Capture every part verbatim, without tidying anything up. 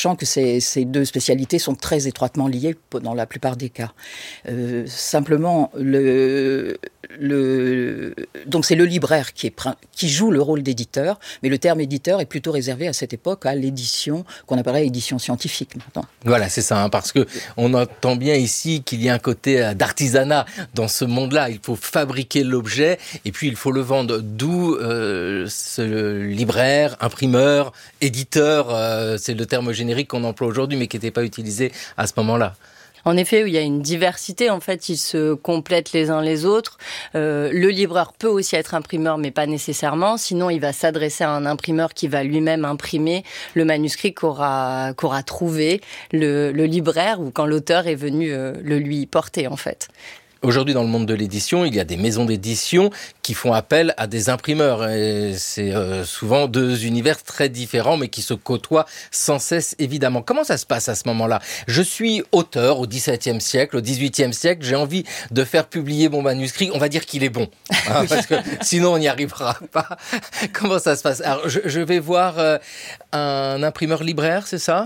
sachant que ces, ces deux spécialités sont très étroitement liées dans la plupart des cas. Euh, simplement, le, le, donc c'est le libraire qui, est, qui joue le rôle d'éditeur, mais le terme éditeur est plutôt réservé à cette époque à l'édition qu'on appellerait édition scientifique maintenant. Voilà, c'est ça, hein, parce que on entend bien ici qu'il y a un côté d'artisanat dans ce monde-là. Il faut fabriquer l'objet et puis il faut le vendre. D'où euh, ce libraire, imprimeur, éditeur, euh, c'est le terme générique qu'on emploie aujourd'hui, mais qui n'était pas utilisé à ce moment-là. En effet, il y a une diversité, en fait, ils se complètent les uns les autres. Euh, le libraire peut aussi être imprimeur, mais pas nécessairement. Sinon, il va s'adresser à un imprimeur qui va lui-même imprimer le manuscrit qu'aura, qu'aura trouvé le, le libraire ou quand l'auteur est venu euh, le lui porter, en fait. Aujourd'hui, dans le monde de l'édition, il y a des maisons d'édition qui font appel à des imprimeurs. Et c'est euh, souvent deux univers très différents, mais qui se côtoient sans cesse, évidemment. Comment ça se passe à ce moment-là ? Je suis auteur au dix-septième siècle, au dix-huitième siècle. J'ai envie de faire publier mon manuscrit. On va dire qu'il est bon, hein, parce que sinon on n'y arrivera pas. Comment ça se passe ? Alors, je, je vais voir euh, un imprimeur libraire, c'est ça ?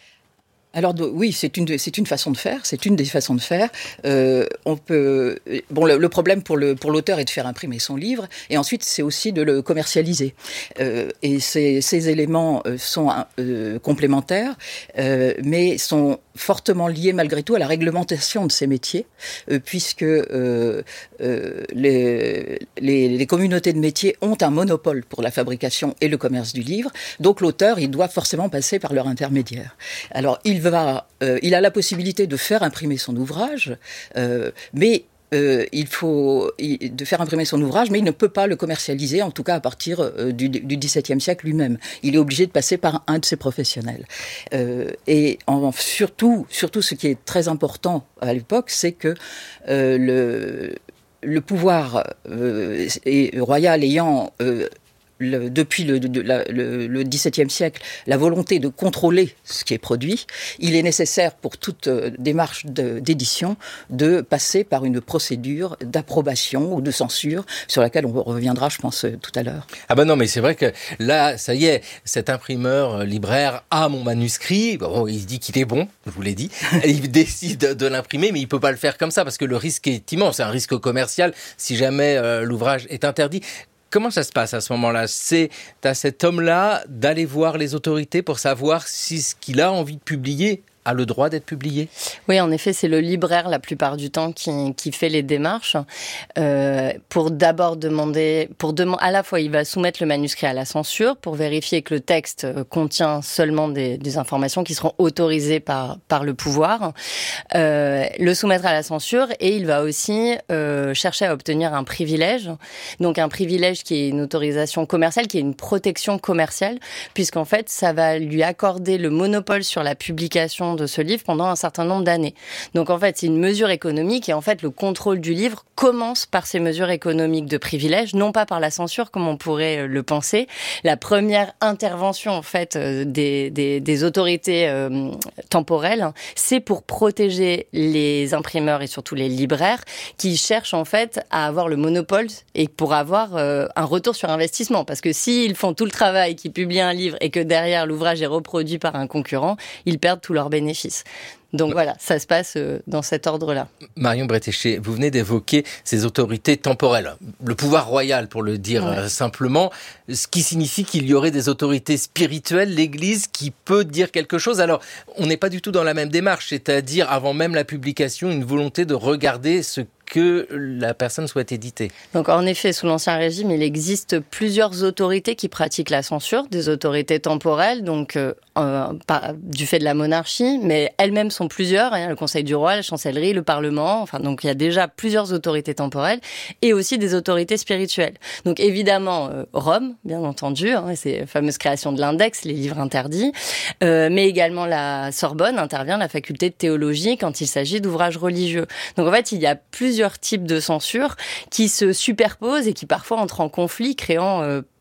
Alors oui, c'est une c'est une façon de faire, c'est une des façons de faire. Euh, on peut bon le, le problème pour le pour l'auteur est de faire imprimer son livre et ensuite c'est aussi de le commercialiser. Euh, et ces ces éléments sont euh, complémentaires, euh, mais sont fortement liés malgré tout à la réglementation de ces métiers, euh, puisque euh, euh, les, les les communautés de métiers ont un monopole pour la fabrication et le commerce du livre. Donc l'auteur, il doit forcément passer par leur intermédiaire. Alors il Va, euh, il a la possibilité de faire imprimer son ouvrage, euh, mais euh, il faut il, de faire imprimer son ouvrage, mais il ne peut pas le commercialiser, en tout cas à partir euh, du, du dix-septième siècle lui-même. Il est obligé de passer par un de ses professionnels. Euh, et en, surtout, surtout, ce qui est très important à l'époque, c'est que euh, le, le pouvoir euh, et, royal ayant euh, Le, depuis le, de, la, le, le dix-septième siècle, la volonté de contrôler ce qui est produit, il est nécessaire pour toute euh, démarche de, d'édition de passer par une procédure d'approbation ou de censure sur laquelle on reviendra, je pense, euh, tout à l'heure. Ah ben non, mais c'est vrai que là, ça y est, cet imprimeur euh, libraire a mon manuscrit, bon, il se dit qu'il est bon, je vous l'ai dit, il décide de l'imprimer, mais il peut pas le faire comme ça parce que le risque est immense, c'est un risque commercial si jamais euh, l'ouvrage est interdit. Comment ça se passe à ce moment-là ? C'est à cet homme-là d'aller voir les autorités pour savoir si ce qu'il a envie de publier a le droit d'être publié ? Oui, en effet, c'est le libraire la plupart du temps qui, qui fait les démarches euh, pour d'abord demander, pour demander, à la fois il va soumettre le manuscrit à la censure pour vérifier que le texte contient seulement des, des informations qui seront autorisées par, par le pouvoir, euh, le soumettre à la censure et il va aussi euh, chercher à obtenir un privilège, donc un privilège qui est une autorisation commerciale, qui est une protection commerciale, puisqu'en fait ça va lui accorder le monopole sur la publication de ce livre pendant un certain nombre d'années. Donc en fait, c'est une mesure économique et en fait, le contrôle du livre commence par ces mesures économiques de privilège, non pas par la censure comme on pourrait le penser. La première intervention en fait des, des, des autorités euh, temporelles, c'est pour protéger les imprimeurs et surtout les libraires qui cherchent en fait à avoir le monopole et pour avoir euh, un retour sur investissement. Parce que s'ils font tout le travail, qu'ils publient un livre et que derrière l'ouvrage est reproduit par un concurrent, ils perdent tous leurs bénéfices. Donc voilà, ça se passe dans cet ordre-là. Marion Bretéché, vous venez d'évoquer ces autorités temporelles, le pouvoir royal pour le dire ouais. simplement, ce qui signifie qu'il y aurait des autorités spirituelles, l'Église qui peut dire quelque chose. Alors, on n'est pas du tout dans la même démarche, c'est-à-dire avant même la publication, une volonté de regarder ce que la personne souhaite éditer. Donc en effet, sous l'Ancien Régime, il existe plusieurs autorités qui pratiquent la censure, des autorités temporelles, donc euh, euh, par, du fait de la monarchie, mais elles-mêmes sont plusieurs, hein, le Conseil du Roi, la Chancellerie, le Parlement, enfin donc il y a déjà plusieurs autorités temporelles et aussi des autorités spirituelles. Donc évidemment euh, Rome, bien entendu, hein, c'est la fameuse création de l'index, les livres interdits, euh, mais également la Sorbonne intervient, la faculté de théologie, quand il s'agit d'ouvrages religieux. Donc en fait, il y a plusieurs types de censure qui se superposent et qui parfois entrent en conflit, créant euh,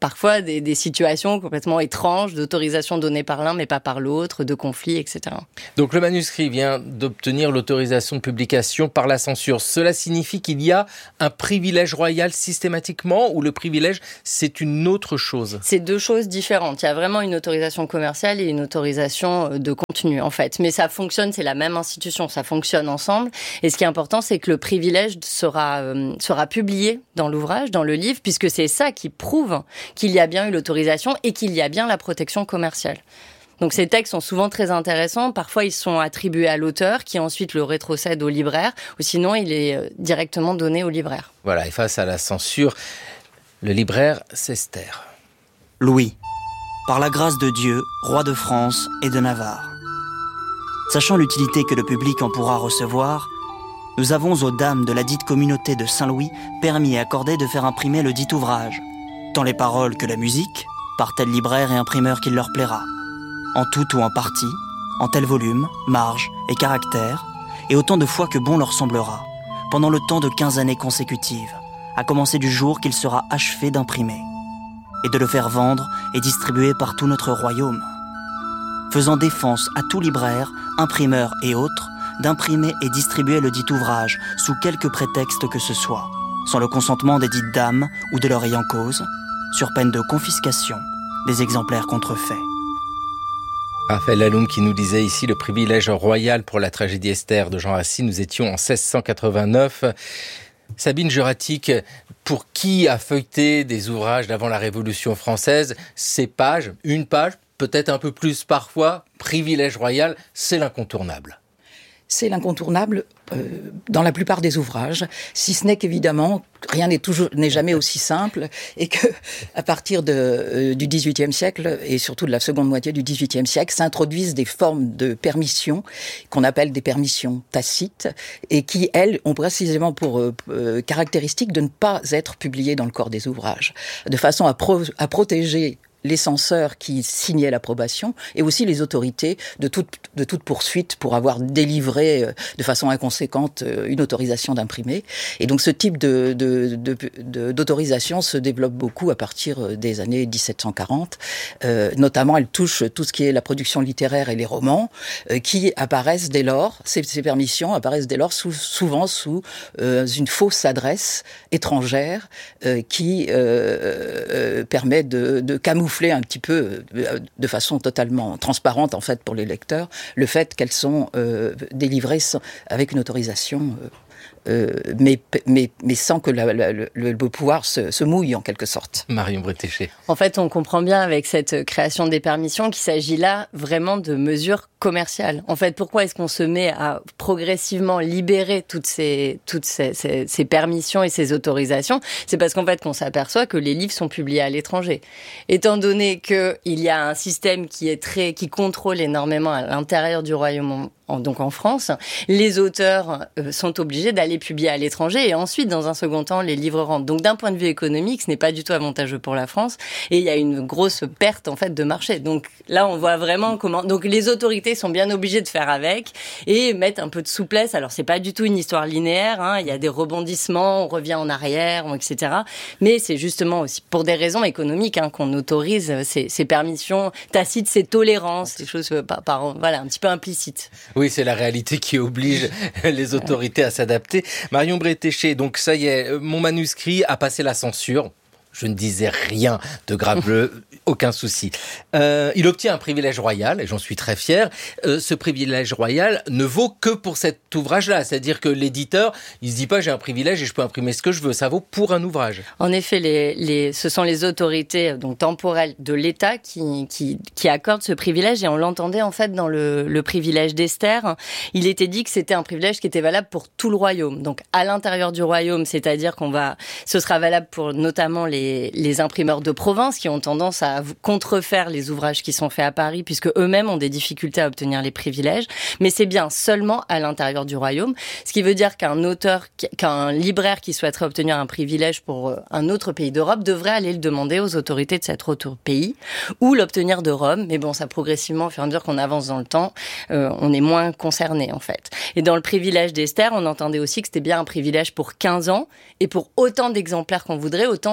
parfois des, des situations complètement étranges, d'autorisation donnée par l'un mais pas par l'autre, de conflits, et cetera. Donc le manuscrit vient d'obtenir l'autorisation de publication par la censure. Cela signifie qu'il y a un privilège royal systématiquement, ou le privilège, c'est une autre chose? C'est deux choses différentes. Il y a vraiment une autorisation commerciale et une autorisation de contenu, en fait. Mais ça fonctionne, c'est la même institution, ça fonctionne ensemble. Et ce qui est important, c'est que le privilège sera, euh, sera publié dans l'ouvrage, dans le livre, puisque c'est ça qui prouve qu'il y a bien eu l'autorisation et qu'il y a bien la protection commerciale. Donc ces textes sont souvent très intéressants. Parfois, ils sont attribués à l'auteur qui ensuite le rétrocède au libraire, ou sinon, il est directement donné au libraire. Voilà, et face à la censure, le libraire s'estère. Louis, par la grâce de Dieu, roi de France et de Navarre. Sachant l'utilité que le public en pourra recevoir, nous avons aux dames de la dite communauté de Saint-Louis permis et accordé de faire imprimer le dit ouvrage, tant les paroles que la musique, par tel libraire et imprimeur qu'il leur plaira, en tout ou en partie, en tel volume, marge et caractère, et autant de fois que bon leur semblera, pendant le temps de quinze années consécutives, à commencer du jour qu'il sera achevé d'imprimer, et de le faire vendre et distribuer par tout notre royaume, faisant défense à tout libraire, imprimeur et autres, d'imprimer et distribuer le dit ouvrage sous quelque prétexte que ce soit, sans le consentement des dites dames ou de leur ayant cause, sur peine de confiscation des exemplaires contrefaits. Raphaël Laloum qui nous disait ici le privilège royal pour la tragédie Esther de Jean Racine. Nous étions en seize cent quatre-vingt-neuf. Sabine Juratic, pour qui a feuilleté des ouvrages d'avant la Révolution française, ces pages, une page, peut-être un peu plus parfois, privilège royal, c'est l'incontournable. C'est l'incontournable euh, dans la plupart des ouvrages, si ce n'est qu'évidemment, rien n'est toujours n'est jamais aussi simple, et que à partir de, euh, du dix-huitième siècle, et surtout de la seconde moitié du dix-huitième siècle, s'introduisent des formes de permission, qu'on appelle des permissions tacites, et qui, elles, ont précisément pour euh, caractéristique de ne pas être publiées dans le corps des ouvrages, de façon à, pro- à protéger les censeurs qui signaient l'approbation et aussi les autorités de toute, de toute poursuite pour avoir délivré de façon inconséquente une autorisation d'imprimer. Et donc ce type de, de, de, de, d'autorisation se développe beaucoup à partir des années dix-sept cent quarante. Euh, notamment, elle touche tout ce qui est la production littéraire et les romans euh, qui apparaissent dès lors, ces, ces permissions apparaissent dès lors sous, souvent sous euh, une fausse adresse étrangère euh, qui euh, euh, permet de, de camoufler un petit peu, de façon totalement transparente en fait pour les lecteurs, le fait qu'elles sont euh, délivrées sans, avec une autorisation, euh, euh, mais, mais, mais sans que la, la, le, le pouvoir se, se mouille en quelque sorte. Marion Bretéché. En fait, on comprend bien avec cette création des permissions qu'il s'agit là vraiment de mesures commerciales. En fait, pourquoi est-ce qu'on se met à progressivement libérer toutes ces, toutes ces, ces, ces permissions et ces autorisations? C'est parce qu'en fait, qu'on s'aperçoit que les livres sont publiés à l'étranger. Étant donné qu'il y a un système qui est très, qui contrôle énormément à l'intérieur du royaume, en, donc en France, les auteurs euh, sont obligés d'aller publier à l'étranger et ensuite, dans un second temps, les livres rentrent. Donc, d'un point de vue économique, ce n'est pas du tout avantageux pour la France et il y a une grosse perte, en fait, de marché. Donc, là, on voit vraiment comment, donc les autorités sont bien obligées de faire avec et mettre un peu de souplesse. Alors, c'est pas du tout une histoire linéaire, hein. Il y a des rebondissements, on revient en arrière, et cetera. Mais c'est justement aussi pour des raisons économiques, hein, qu'on autorise ces, ces permissions tacites, ces tolérances, des choses par, par, voilà, un petit peu implicites. Oui, c'est la réalité qui oblige les autorités à s'adapter. Marion Bretéché, donc ça y est, mon manuscrit a passé la censure. Je ne disais rien de grave, aucun souci. Euh, il obtient un privilège royal, et j'en suis très fier. Euh, ce privilège royal ne vaut que pour cet ouvrage-là. C'est-à-dire que l'éditeur, il se dit pas j'ai un privilège et je peux imprimer ce que je veux. Ça vaut pour un ouvrage. En effet, les, les, ce sont les autorités donc temporelles de l'État qui, qui, qui accordent ce privilège. Et on l'entendait en fait dans le, le privilège d'Esther. Il était dit que c'était un privilège qui était valable pour tout le royaume. Donc à l'intérieur du royaume, c'est-à-dire qu'on va, ce sera valable pour notamment les les imprimeurs de province qui ont tendance à contrefaire les ouvrages qui sont faits à Paris puisque eux-mêmes ont des difficultés à obtenir les privilèges. Mais c'est bien seulement à l'intérieur du royaume. Ce qui veut dire qu'un auteur, qu'un libraire qui souhaiterait obtenir un privilège pour un autre pays d'Europe devrait aller le demander aux autorités de cet autre pays ou l'obtenir de Rome. Mais bon, ça progressivement, au fur et à mesure qu'on avance dans le temps, euh, on est moins concerné en fait. Et dans le privilège d'Esther, on entendait aussi que c'était bien un privilège pour quinze ans et pour autant d'exemplaires qu'on voudrait, autant d'éditions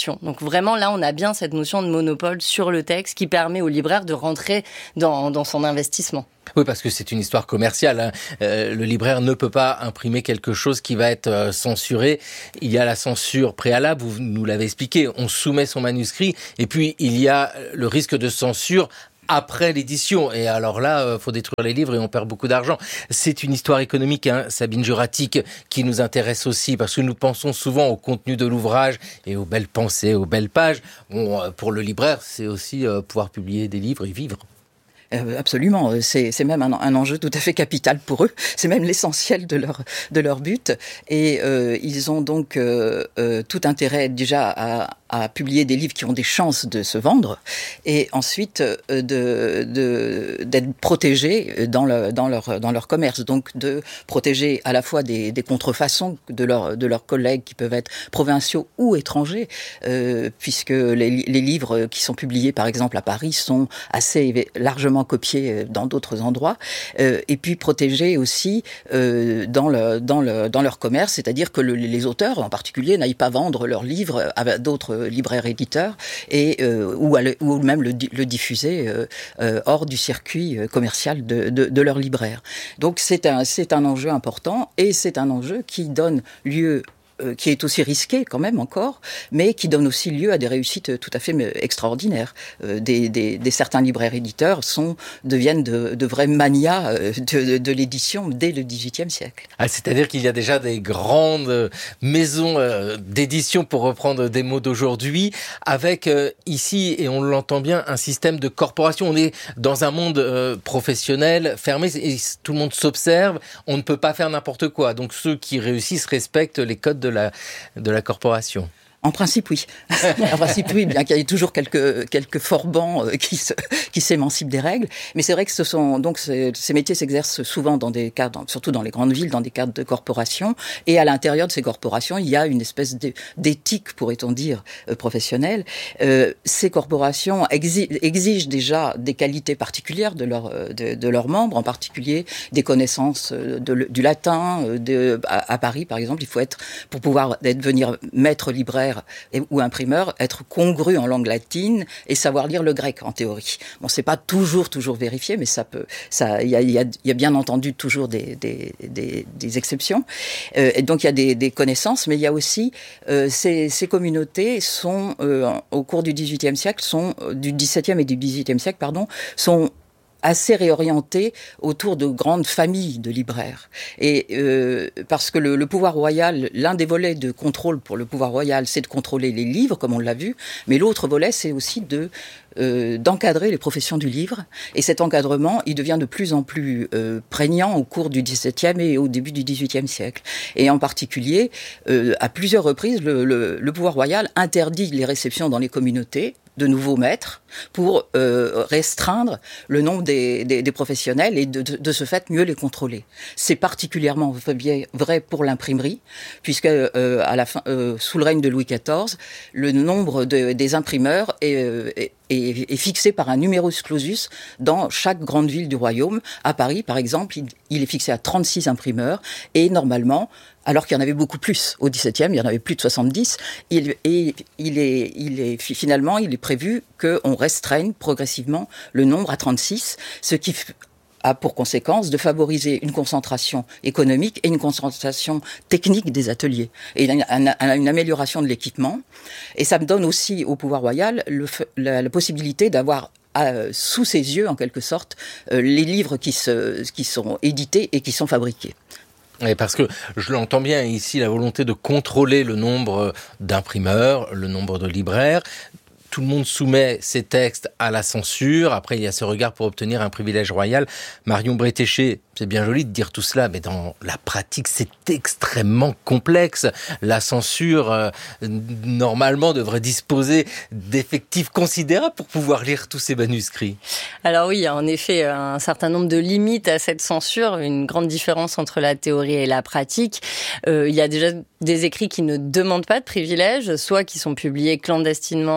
l'édition. Donc vraiment, là, on a bien cette notion de monopole sur le texte qui permet au libraire de rentrer dans, dans son investissement. Oui, parce que c'est une histoire commerciale. Hein. Euh, le libraire ne peut pas imprimer quelque chose qui va être euh, censuré. Il y a la censure préalable, vous nous l'avez expliqué. On soumet son manuscrit et puis il y a le risque de censure après l'édition. Et alors là, euh, faut détruire les livres et on perd beaucoup d'argent. C'est une histoire économique, hein, Sabine Juratic, qui nous intéresse aussi parce que nous pensons souvent au contenu de l'ouvrage et aux belles pensées, aux belles pages. Bon, euh, pour le libraire, c'est aussi euh, pouvoir publier des livres et vivre. Euh, absolument, c'est, c'est même un, un enjeu tout à fait capital pour eux. C'est même l'essentiel de leur de leur but. Et euh, ils ont donc euh, euh, tout intérêt déjà à, à publier des livres qui ont des chances de se vendre, et ensuite euh, de, de d'être protégés dans le dans leur dans leur commerce. Donc de protéger à la fois des, des contrefaçons de leurs de leurs collègues qui peuvent être provinciaux ou étrangers, euh, puisque les, les livres qui sont publiés par exemple à Paris sont assez largement copiés dans d'autres endroits, euh, et puis protéger aussi euh, dans le dans le dans leur commerce, c'est-à-dire que le, les auteurs en particulier n'aillent pas vendre leurs livres à d'autres libraires éditeurs et euh, ou, à le, ou même le, le diffuser euh, euh, hors du circuit commercial de, de, de leur libraire. Donc c'est un c'est un enjeu important et c'est un enjeu qui donne lieu Euh, qui est aussi risqué quand même encore, mais qui donne aussi lieu à des réussites tout à fait extraordinaires. Euh, des, des, des certains libraires éditeurs sont, deviennent de, de vrais manias de, de, de l'édition dès le dix-huitième siècle. Ah, c'est-à-dire qu'il y a déjà des grandes maisons euh, d'édition, pour reprendre des mots d'aujourd'hui, avec euh, ici, et on l'entend bien, un système de corporation. On est dans un monde euh, professionnel, fermé, et tout le monde s'observe. On ne peut pas faire n'importe quoi. Donc ceux qui réussissent respectent les codes de la, de la corporation. En principe, oui. En principe, oui, bien qu'il y ait toujours quelques, quelques forbans qui, se, qui s'émancipent des règles. Mais c'est vrai que ce sont, donc, ces, ces métiers s'exercent souvent dans des cadres, surtout dans les grandes villes, dans des cadres de corporations. Et à l'intérieur de ces corporations, il y a une espèce d'éthique, pourrait-on dire, professionnelle. Euh, ces corporations exigent, exigent déjà des qualités particulières de, leur, de, de leurs membres, en particulier des connaissances de, du latin. De, à, à Paris, par exemple, il faut être, pour pouvoir devenir maître libraire ou imprimeur, être congru en langue latine et savoir lire le grec en théorie. Bon, c'est pas toujours toujours vérifié, mais ça peut, ça, il y a, il y a, il y a bien entendu toujours des des des, des exceptions. Euh, et donc il y a des, des connaissances, mais il y a aussi euh, ces, ces communautés sont euh, au cours du dix-huitième siècle, sont du dix-septième et du dix-huitième siècle, pardon, sont assez réorienté autour de grandes familles de libraires. Et euh, parce que le, le pouvoir royal, l'un des volets de contrôle pour le pouvoir royal, c'est de contrôler les livres, comme on l'a vu, mais l'autre volet, c'est aussi de euh, d'encadrer les professions du livre. Et cet encadrement, il devient de plus en plus euh, prégnant au cours du dix-septième et au début du dix-huitième siècle. Et en particulier, euh, à plusieurs reprises, le, le, le pouvoir royal interdit les réceptions dans les communautés de nouveaux maîtres pour euh, restreindre le nombre des, des, des professionnels et de, de, de ce fait mieux les contrôler. C'est particulièrement vrai pour l'imprimerie, puisque euh, à la fin, euh, sous le règne de Louis quatorze, le nombre de, des imprimeurs est, est, est, est fixé par un numerus clausus dans chaque grande ville du royaume. À Paris, par exemple, il, il est fixé à trente-six imprimeurs et normalement, alors qu'il y en avait beaucoup plus. Au dix-septième, il y en avait plus de soixante-dix. Il, et il est, il est, finalement, il est prévu qu'on restreigne progressivement le nombre à trente-six, ce qui a pour conséquence de favoriser une concentration économique et une concentration technique des ateliers. Et une, une amélioration de l'équipement. Et ça me donne aussi au pouvoir royal le, la, la possibilité d'avoir à, sous ses yeux, en quelque sorte, euh, les livres qui, se, qui sont édités et qui sont fabriqués. Et parce que je l'entends bien ici, la volonté de contrôler le nombre d'imprimeurs, le nombre de libraires. Tout le monde soumet ses textes à la censure. Après, il y a ce regard pour obtenir un privilège royal. Marion Bretéché, c'est bien joli de dire tout cela, mais dans la pratique, c'est extrêmement complexe. La censure, euh, normalement, devrait disposer d'effectifs considérables pour pouvoir lire tous ces manuscrits. Alors oui, il y a en effet un certain nombre de limites à cette censure, une grande différence entre la théorie et la pratique. Euh, il y a déjà des écrits qui ne demandent pas de privilèges, soit qui sont publiés clandestinement euh,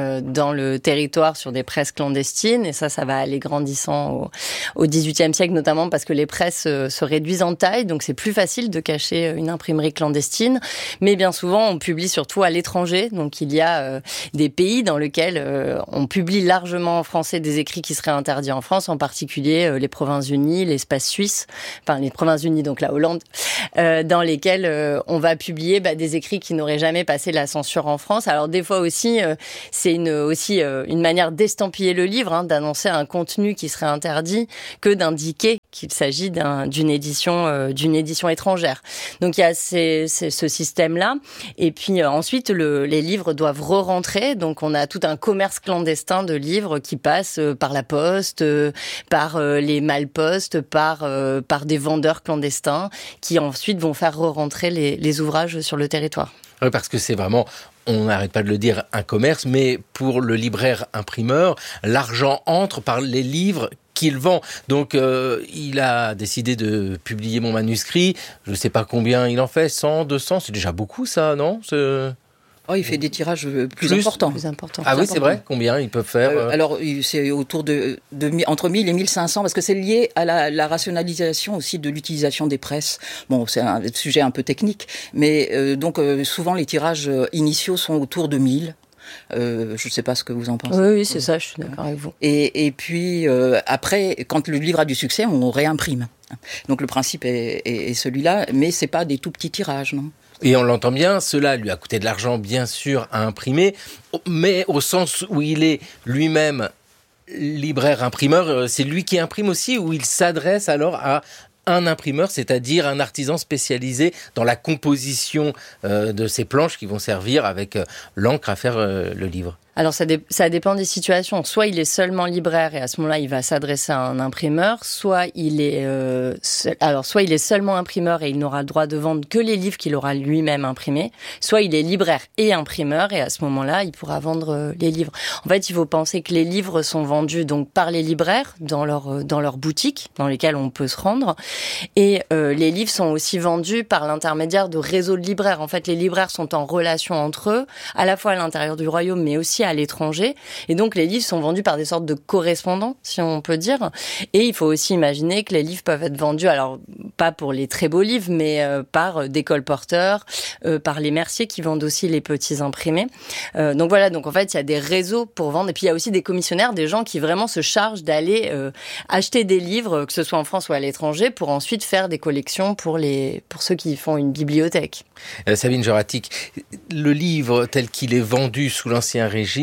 euh, dans le territoire sur des presses clandestines. Et ça, ça va aller grandissant au, au dix-huitième siècle, notamment parce que les presses euh, se réduisent en taille. Donc, c'est plus facile de cacher une imprimerie clandestine. Mais bien souvent, on publie surtout à l'étranger. Donc, il y a euh, des pays dans lesquels euh, on publie largement en français des écrits qui seraient interdits en France, en particulier euh, les Provinces-Unies, l'espace suisse, enfin les Provinces-Unies, donc la Hollande, euh, dans lesquels euh, on va publier bah, des écrits qui n'auraient jamais passé la censure en France. Alors des fois aussi, euh, c'est une, aussi euh, une manière d'estampiller le livre, hein, d'annoncer un contenu qui serait interdit, que d'indiquer qu'il s'agit d'un, d'une édition euh, d'une édition étrangère. Donc il y a ces, ces, ce système-là. Et puis euh, ensuite, le, les livres doivent re-rentrer. Donc on a tout un commerce clandestin de livres qui passe euh, par la poste, euh, par euh, les malpostes, par euh, par des vendeurs clandestins qui ensuite vont faire re-rentrer les, les ouvrages sur le territoire. Oui, parce que c'est vraiment, on n'arrête pas de le dire, un commerce, mais pour le libraire imprimeur, l'argent entre par les livres qu'il vend. Donc, euh, il a décidé de publier mon manuscrit. Je ne sais pas combien il en fait, cent, deux cents, c'est déjà beaucoup ça, non ? c'est... Oh, il fait des tirages plus, plus importants. Plus importants. Ah plus oui, important. C'est vrai ? Combien ils peuvent faire euh... Alors, c'est autour de, de entre mille et mille cinq cents, parce que c'est lié à la, la rationalisation aussi de l'utilisation des presses. Bon, c'est un sujet un peu technique, mais euh, donc euh, souvent les tirages initiaux sont autour de mille. Euh, je ne sais pas ce que vous en pensez. Oui, oui, c'est ça, je suis d'accord avec vous. Et, et puis, euh, après, quand le livre a du succès, on réimprime. Donc le principe est, est, est celui-là, mais ce n'est pas des tout petits tirages, non ? Et on l'entend bien, cela lui a coûté de l'argent, bien sûr, à imprimer, mais au sens où il est lui-même libraire imprimeur, c'est lui qui imprime aussi, ou il s'adresse alors à un imprimeur, c'est-à-dire un artisan spécialisé dans la composition euh, de ces planches qui vont servir avec euh, l'encre à faire euh, le livre. Alors ça, dé- ça dépend des situations. Soit il est seulement libraire et à ce moment-là il va s'adresser à un imprimeur, soit il est euh, seul... alors soit il est seulement imprimeur et il n'aura le droit de vendre que les livres qu'il aura lui-même imprimés, soit il est libraire et imprimeur et à ce moment-là il pourra vendre euh, les livres. En fait, il faut penser que les livres sont vendus donc par les libraires dans leur euh, dans leurs boutiques dans lesquelles on peut se rendre, et euh, les livres sont aussi vendus par l'intermédiaire de réseaux de libraires. En fait, les libraires sont en relation entre eux, à la fois à l'intérieur du royaume mais aussi à l'étranger, et donc les livres sont vendus par des sortes de correspondants, si on peut dire. Et il faut aussi imaginer que les livres peuvent être vendus, alors pas pour les très beaux livres, mais euh, par des colporteurs, euh, par les merciers qui vendent aussi les petits imprimés. Euh, donc voilà, donc en fait il y a des réseaux pour vendre, et puis il y a aussi des commissionnaires, des gens qui vraiment se chargent d'aller euh, acheter des livres, que ce soit en France ou à l'étranger, pour ensuite faire des collections pour les pour ceux qui font une bibliothèque. Euh, Sabine Joratic, le livre tel qu'il est vendu sous l'Ancien Régime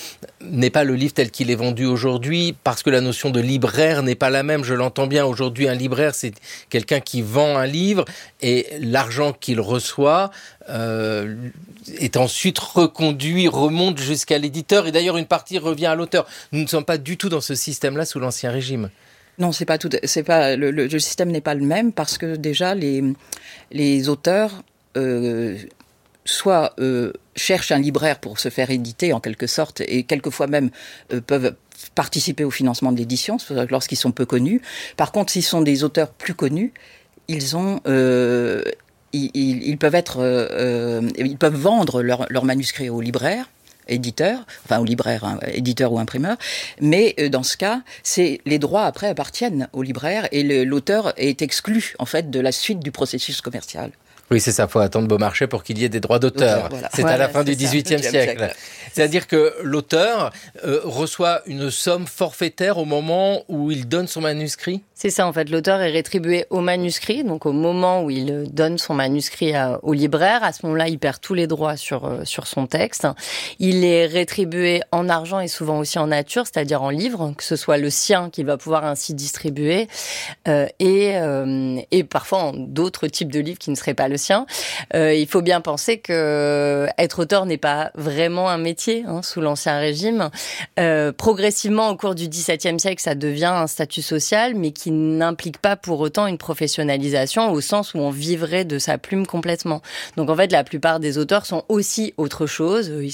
n'est pas le livre tel qu'il est vendu aujourd'hui, parce que la notion de libraire n'est pas la même. Je l'entends bien, aujourd'hui un libraire c'est quelqu'un qui vend un livre et l'argent qu'il reçoit euh, est ensuite reconduit, remonte jusqu'à l'éditeur, et d'ailleurs une partie revient à l'auteur. Nous ne sommes pas du tout dans ce système-là sous l'Ancien Régime. Non, c'est pas tout. C'est pas le, le, le système n'est pas le même, parce que déjà les les auteurs euh, soit euh, cherchent un libraire pour se faire éditer en quelque sorte, et quelquefois même euh, peuvent participer au financement de l'édition lorsqu'ils sont peu connus. Par contre, s'ils sont des auteurs plus connus, ils ont euh, ils, ils, ils peuvent être euh, ils peuvent vendre leur, leur manuscrit au libraire, éditeur, enfin au libraire, hein, éditeur ou imprimeur, mais euh, dans ce cas, c'est les droits après appartiennent au libraire, et le, l'auteur est exclu en fait de la suite du processus commercial. Oui, c'est ça, il faut attendre Beaumarchais pour qu'il y ait des droits d'auteur. Voilà. C'est Voilà, à la fin c'est du dix-huitième siècle. siècle. C'est-à-dire que l'auteur euh, reçoit une somme forfaitaire au moment où il donne son manuscrit ? C'est ça, en fait, l'auteur est rétribué au manuscrit, donc au moment où il donne son manuscrit à, au libraire. À ce moment-là, il perd tous les droits sur euh, sur son texte. Il est rétribué en argent et souvent aussi en nature, c'est-à-dire en livres, que ce soit le sien qu'il va pouvoir ainsi distribuer, euh, et euh, et parfois en d'autres types de livres qui ne seraient pas le sien. Euh, il faut bien penser que être auteur n'est pas vraiment un métier hein, sous l'Ancien Régime. Euh, progressivement, au cours du dix-septième siècle, ça devient un statut social, mais qui n'implique pas pour autant une professionnalisation au sens où on vivrait de sa plume complètement. Donc en fait, la plupart des auteurs sont aussi autre chose. Ils sont clercs,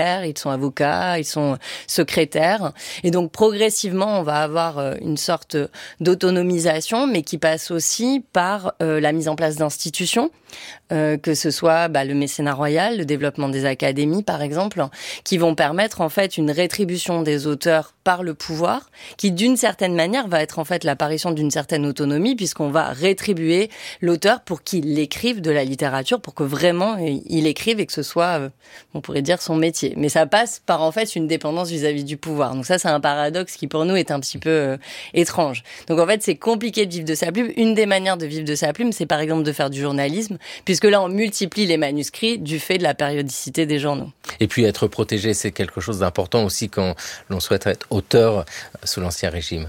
notaires, ils sont avocats, ils sont secrétaires. Et donc, progressivement, on va avoir une sorte d'autonomisation, mais qui passe aussi par euh, la mise en place d'institutions, euh, que ce soit bah, le mécénat royal, le développement des académies, par exemple, qui vont permettre en fait une rétribution des auteurs par le pouvoir, qui d'une certaine manière va être en fait l'apparition d'une certaine autonomie, puisqu'on va rétribuer l'auteur pour qu'il écrive de la littérature, pour que vraiment il écrive et que ce soit, euh, on pourrait dire, son métier. Mais ça passe par en fait une dépendance vis-à-vis du pouvoir. Donc ça, c'est un paradoxe qui pour nous est un petit peu euh, étrange. Donc en fait, c'est compliqué de vivre de sa plume. Une des manières de vivre de sa plume, c'est par exemple de faire du journalisme, puisque là, on multiplie les manuscrits du fait de la périodicité des journaux. Et puis être protégé, c'est quelque chose d'important aussi quand l'on souhaite être auteur sous l'Ancien Régime.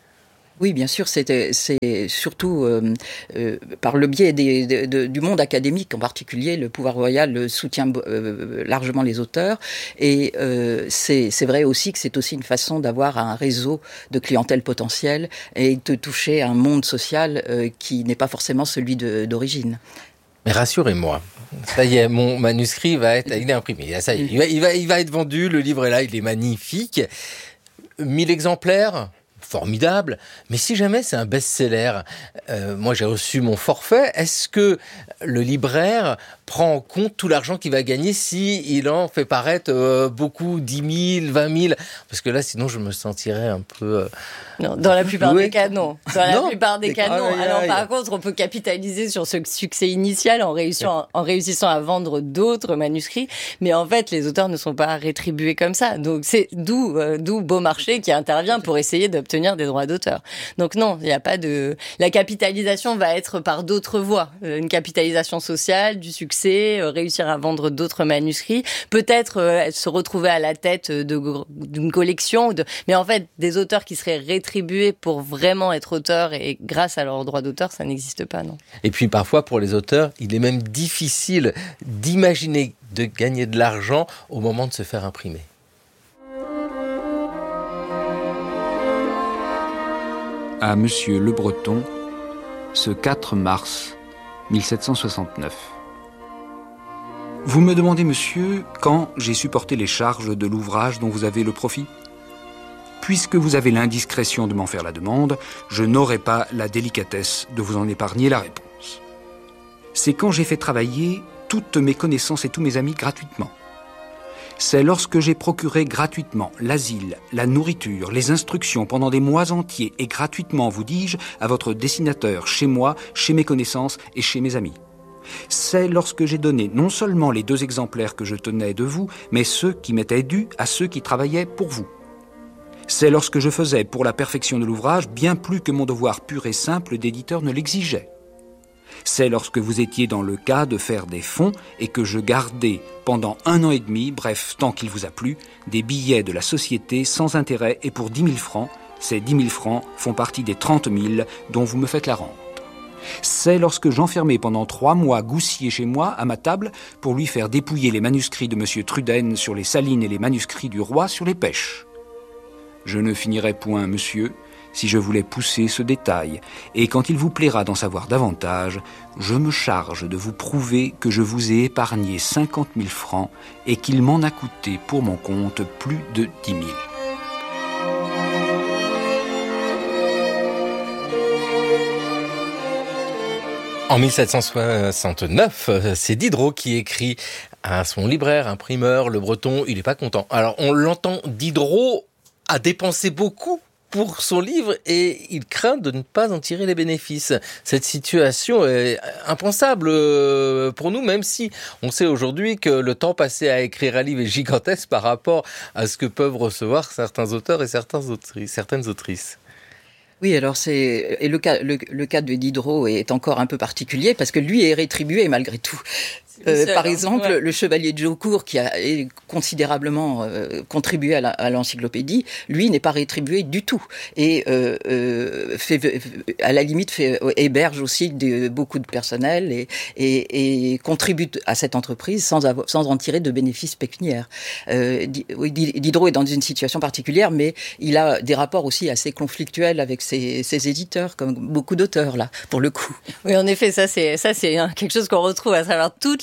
Oui, bien sûr, c'est, c'est surtout euh, euh, par le biais des, de, de, du monde académique en particulier, le pouvoir royal soutient euh, largement les auteurs, et euh, c'est, c'est vrai aussi que c'est aussi une façon d'avoir un réseau de clientèle potentielle et de toucher un monde social euh, qui n'est pas forcément celui de, d'origine. Mais rassurez-moi, ça y est, mon manuscrit va être, il est imprimé, ça y est, il va, il va, il va être vendu, le livre est là, il est magnifique, mille exemplaires. Formidable, mais si jamais c'est un best-seller, euh, moi j'ai reçu mon forfait, est-ce que le libraire prend en compte tout l'argent qu'il va gagner si il en fait paraître euh, beaucoup, dix mille, vingt mille? Parce que là, sinon, je me sentirais un peu... Euh, non, dans la plupart oui. des cas, non. Dans la non, plupart des cas, non. Aïe, Alors, aïe. par contre, on peut capitaliser sur ce succès initial en réussissant, en réussissant à vendre d'autres manuscrits, mais en fait, les auteurs ne sont pas rétribués comme ça. Donc, c'est d'où, euh, d'où Beaumarchais qui intervient pour essayer d'obtenir des droits d'auteur. Donc non, il n'y a pas de... La capitalisation va être par d'autres voies. Une capitalisation sociale, du succès, euh, réussir à vendre d'autres manuscrits, peut-être euh, se retrouver à la tête de, d'une collection. De... Mais en fait, des auteurs qui seraient rétribués pour vraiment être auteurs et grâce à leurs droits d'auteur, ça n'existe pas, non. Et puis parfois, pour les auteurs, il est même difficile d'imaginer de gagner de l'argent au moment de se faire imprimer. À Monsieur Le Breton, ce quatre mars mille sept cent soixante-neuf. Vous me demandez, monsieur, quand j'ai supporté les charges de l'ouvrage dont vous avez le profit ? Puisque vous avez l'indiscrétion de m'en faire la demande, je n'aurai pas la délicatesse de vous en épargner la réponse. C'est quand j'ai fait travailler toutes mes connaissances et tous mes amis gratuitement. C'est lorsque j'ai procuré gratuitement l'asile, la nourriture, les instructions pendant des mois entiers et gratuitement, vous dis-je, à votre dessinateur, chez moi, chez mes connaissances et chez mes amis. C'est lorsque j'ai donné non seulement les deux exemplaires que je tenais de vous, mais ceux qui m'étaient dus à ceux qui travaillaient pour vous. C'est lorsque je faisais pour la perfection de l'ouvrage bien plus que mon devoir pur et simple d'éditeur ne l'exigeait. C'est lorsque vous étiez dans le cas de faire des fonds et que je gardais pendant un an et demi, bref, tant qu'il vous a plu, des billets de la société sans intérêt et pour dix mille francs. Ces dix mille francs font partie des trente mille dont vous me faites la rente. C'est lorsque j'enfermais pendant trois mois Goussier chez moi, à ma table, pour lui faire dépouiller les manuscrits de M. Truden sur les salines et les manuscrits du roi sur les pêches. Je ne finirai point, monsieur, si je voulais pousser ce détail, et quand il vous plaira d'en savoir davantage, je me charge de vous prouver que je vous ai épargné cinquante mille francs et qu'il m'en a coûté pour mon compte plus de dix mille. En mille sept cent soixante-neuf, c'est Diderot qui écrit à son libraire, imprimeur, Le Breton, il n'est pas content. Alors on l'entend, Diderot a dépensé beaucoup pour son livre et il craint de ne pas en tirer les bénéfices. Cette situation est impensable pour nous, même si on sait aujourd'hui que le temps passé à écrire un livre est gigantesque par rapport à ce que peuvent recevoir certains auteurs et certains autrices, certaines autrices. Oui, alors c'est et le cas le, le cas de Diderot est encore un peu particulier parce que lui est rétribué malgré tout. Euh, seul, par hein, exemple, ouais. Le chevalier de Jaucourt, qui a considérablement euh, contribué à, la, à l'encyclopédie, lui n'est pas rétribué du tout et euh, euh, fait, à la limite fait, héberge aussi de, beaucoup de personnel et, et, et contribue à cette entreprise sans, avoir, sans en tirer de bénéfices pécuniaires. Euh, Diderot est dans une situation particulière, mais il a des rapports aussi assez conflictuels avec ses, ses éditeurs, comme beaucoup d'auteurs là, pour le coup. Oui, en effet, ça c'est ça c'est quelque chose qu'on retrouve à travers toute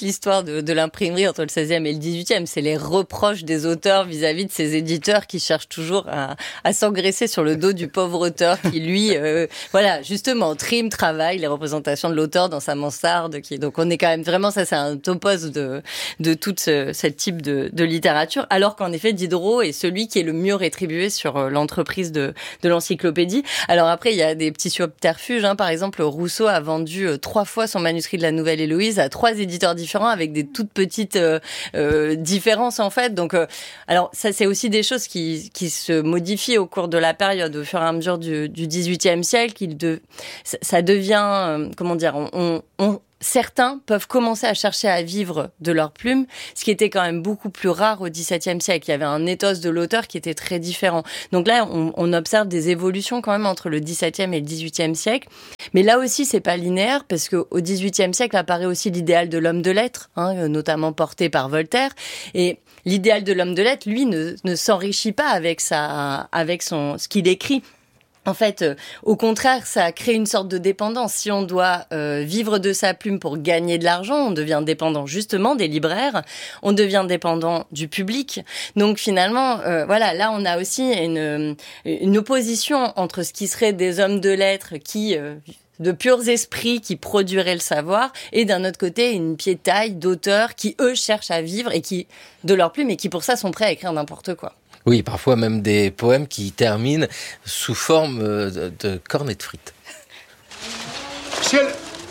l'histoire de, de l'imprimerie entre le seizième et le dix-huitième. C'est les reproches des auteurs vis-à-vis de ces éditeurs qui cherchent toujours à, à s'engraisser sur le dos du pauvre auteur qui, lui, euh, voilà, justement, trime, travaille les représentations de l'auteur dans sa mansarde. Qui, donc, on est quand même vraiment, ça, c'est un topos de, de tout ce, ce type de, de littérature. Alors qu'en effet, Diderot est celui qui est le mieux rétribué sur l'entreprise de, de l'encyclopédie. Alors après, il y a des petits subterfuges, hein. Par exemple, Rousseau a vendu euh, trois fois son manuscrit de la Nouvelle Héloïse à trois éditeurs différents avec des toutes petites euh, euh, différences en fait. Donc, euh, alors ça c'est aussi des choses qui qui se modifient au cours de la période, au fur et à mesure du, du dix-huitième siècle. Il de, ça, ça devient, euh, comment dire, on, on, on certains peuvent commencer à chercher à vivre de leur plume, ce qui était quand même beaucoup plus rare au dix-septième siècle. Il y avait un ethos de l'auteur qui était très différent. Donc là, on, on observe des évolutions quand même entre le dix-septième et le dix-huitième siècle. Mais là aussi, c'est pas linéaire parce qu'au dix-huitième siècle apparaît aussi l'idéal de l'homme de lettres, hein, notamment porté par Voltaire. Et l'idéal de l'homme de lettres, lui, ne, ne s'enrichit pas avec sa, avec son, ce qu'il écrit. En fait, euh, au contraire, ça crée une sorte de dépendance. Si on doit euh, vivre de sa plume pour gagner de l'argent, on devient dépendant justement des libraires, on devient dépendant du public. Donc finalement, euh, voilà, là on a aussi une, une opposition entre ce qui serait des hommes de lettres qui... Euh, de purs esprits qui produiraient le savoir, et d'un autre côté, une piétaille d'auteurs qui, eux, cherchent à vivre et qui, de leur plume, et qui, pour ça, sont prêts à écrire n'importe quoi. Oui, parfois même des poèmes qui terminent sous forme de, de cornets de frites. Ciel,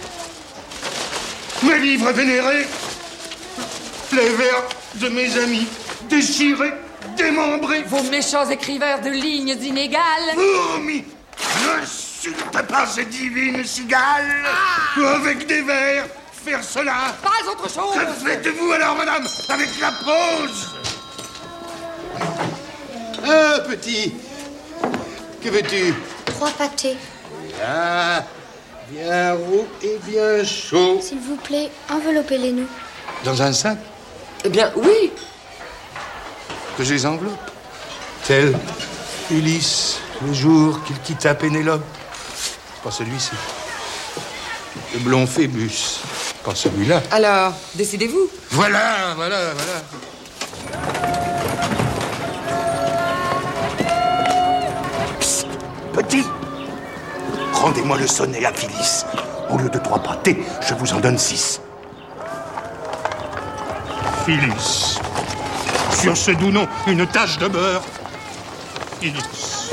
mes livres vénérés, les vers de mes amis, déchirés, démembrés. Vos méchants écrivains de lignes inégales. Fourmis, n'insulte pas ces divines cigales. Ah, avec des vers, faire cela. Pas autre chose. Que faites-vous alors, madame, avec la prose? Ah, petit, que veux-tu? Trois pâtés. Ah, bien roux et bien chaud. S'il vous plaît, enveloppez-les nous. Dans un sac? Eh bien, oui. Que je les enveloppe. Tel Ulysse, le jour qu'il quitta Pénélope. Pas celui-ci. Le blond Phébus. Pas celui-là. Alors, décidez-vous. Voilà, voilà, voilà. Petit, rendez-moi le sonnet à Phyllis. Au lieu de trois pâtés, je vous en donne six. Phyllis. Sur ce doux nom, une tache de beurre. Phyllis.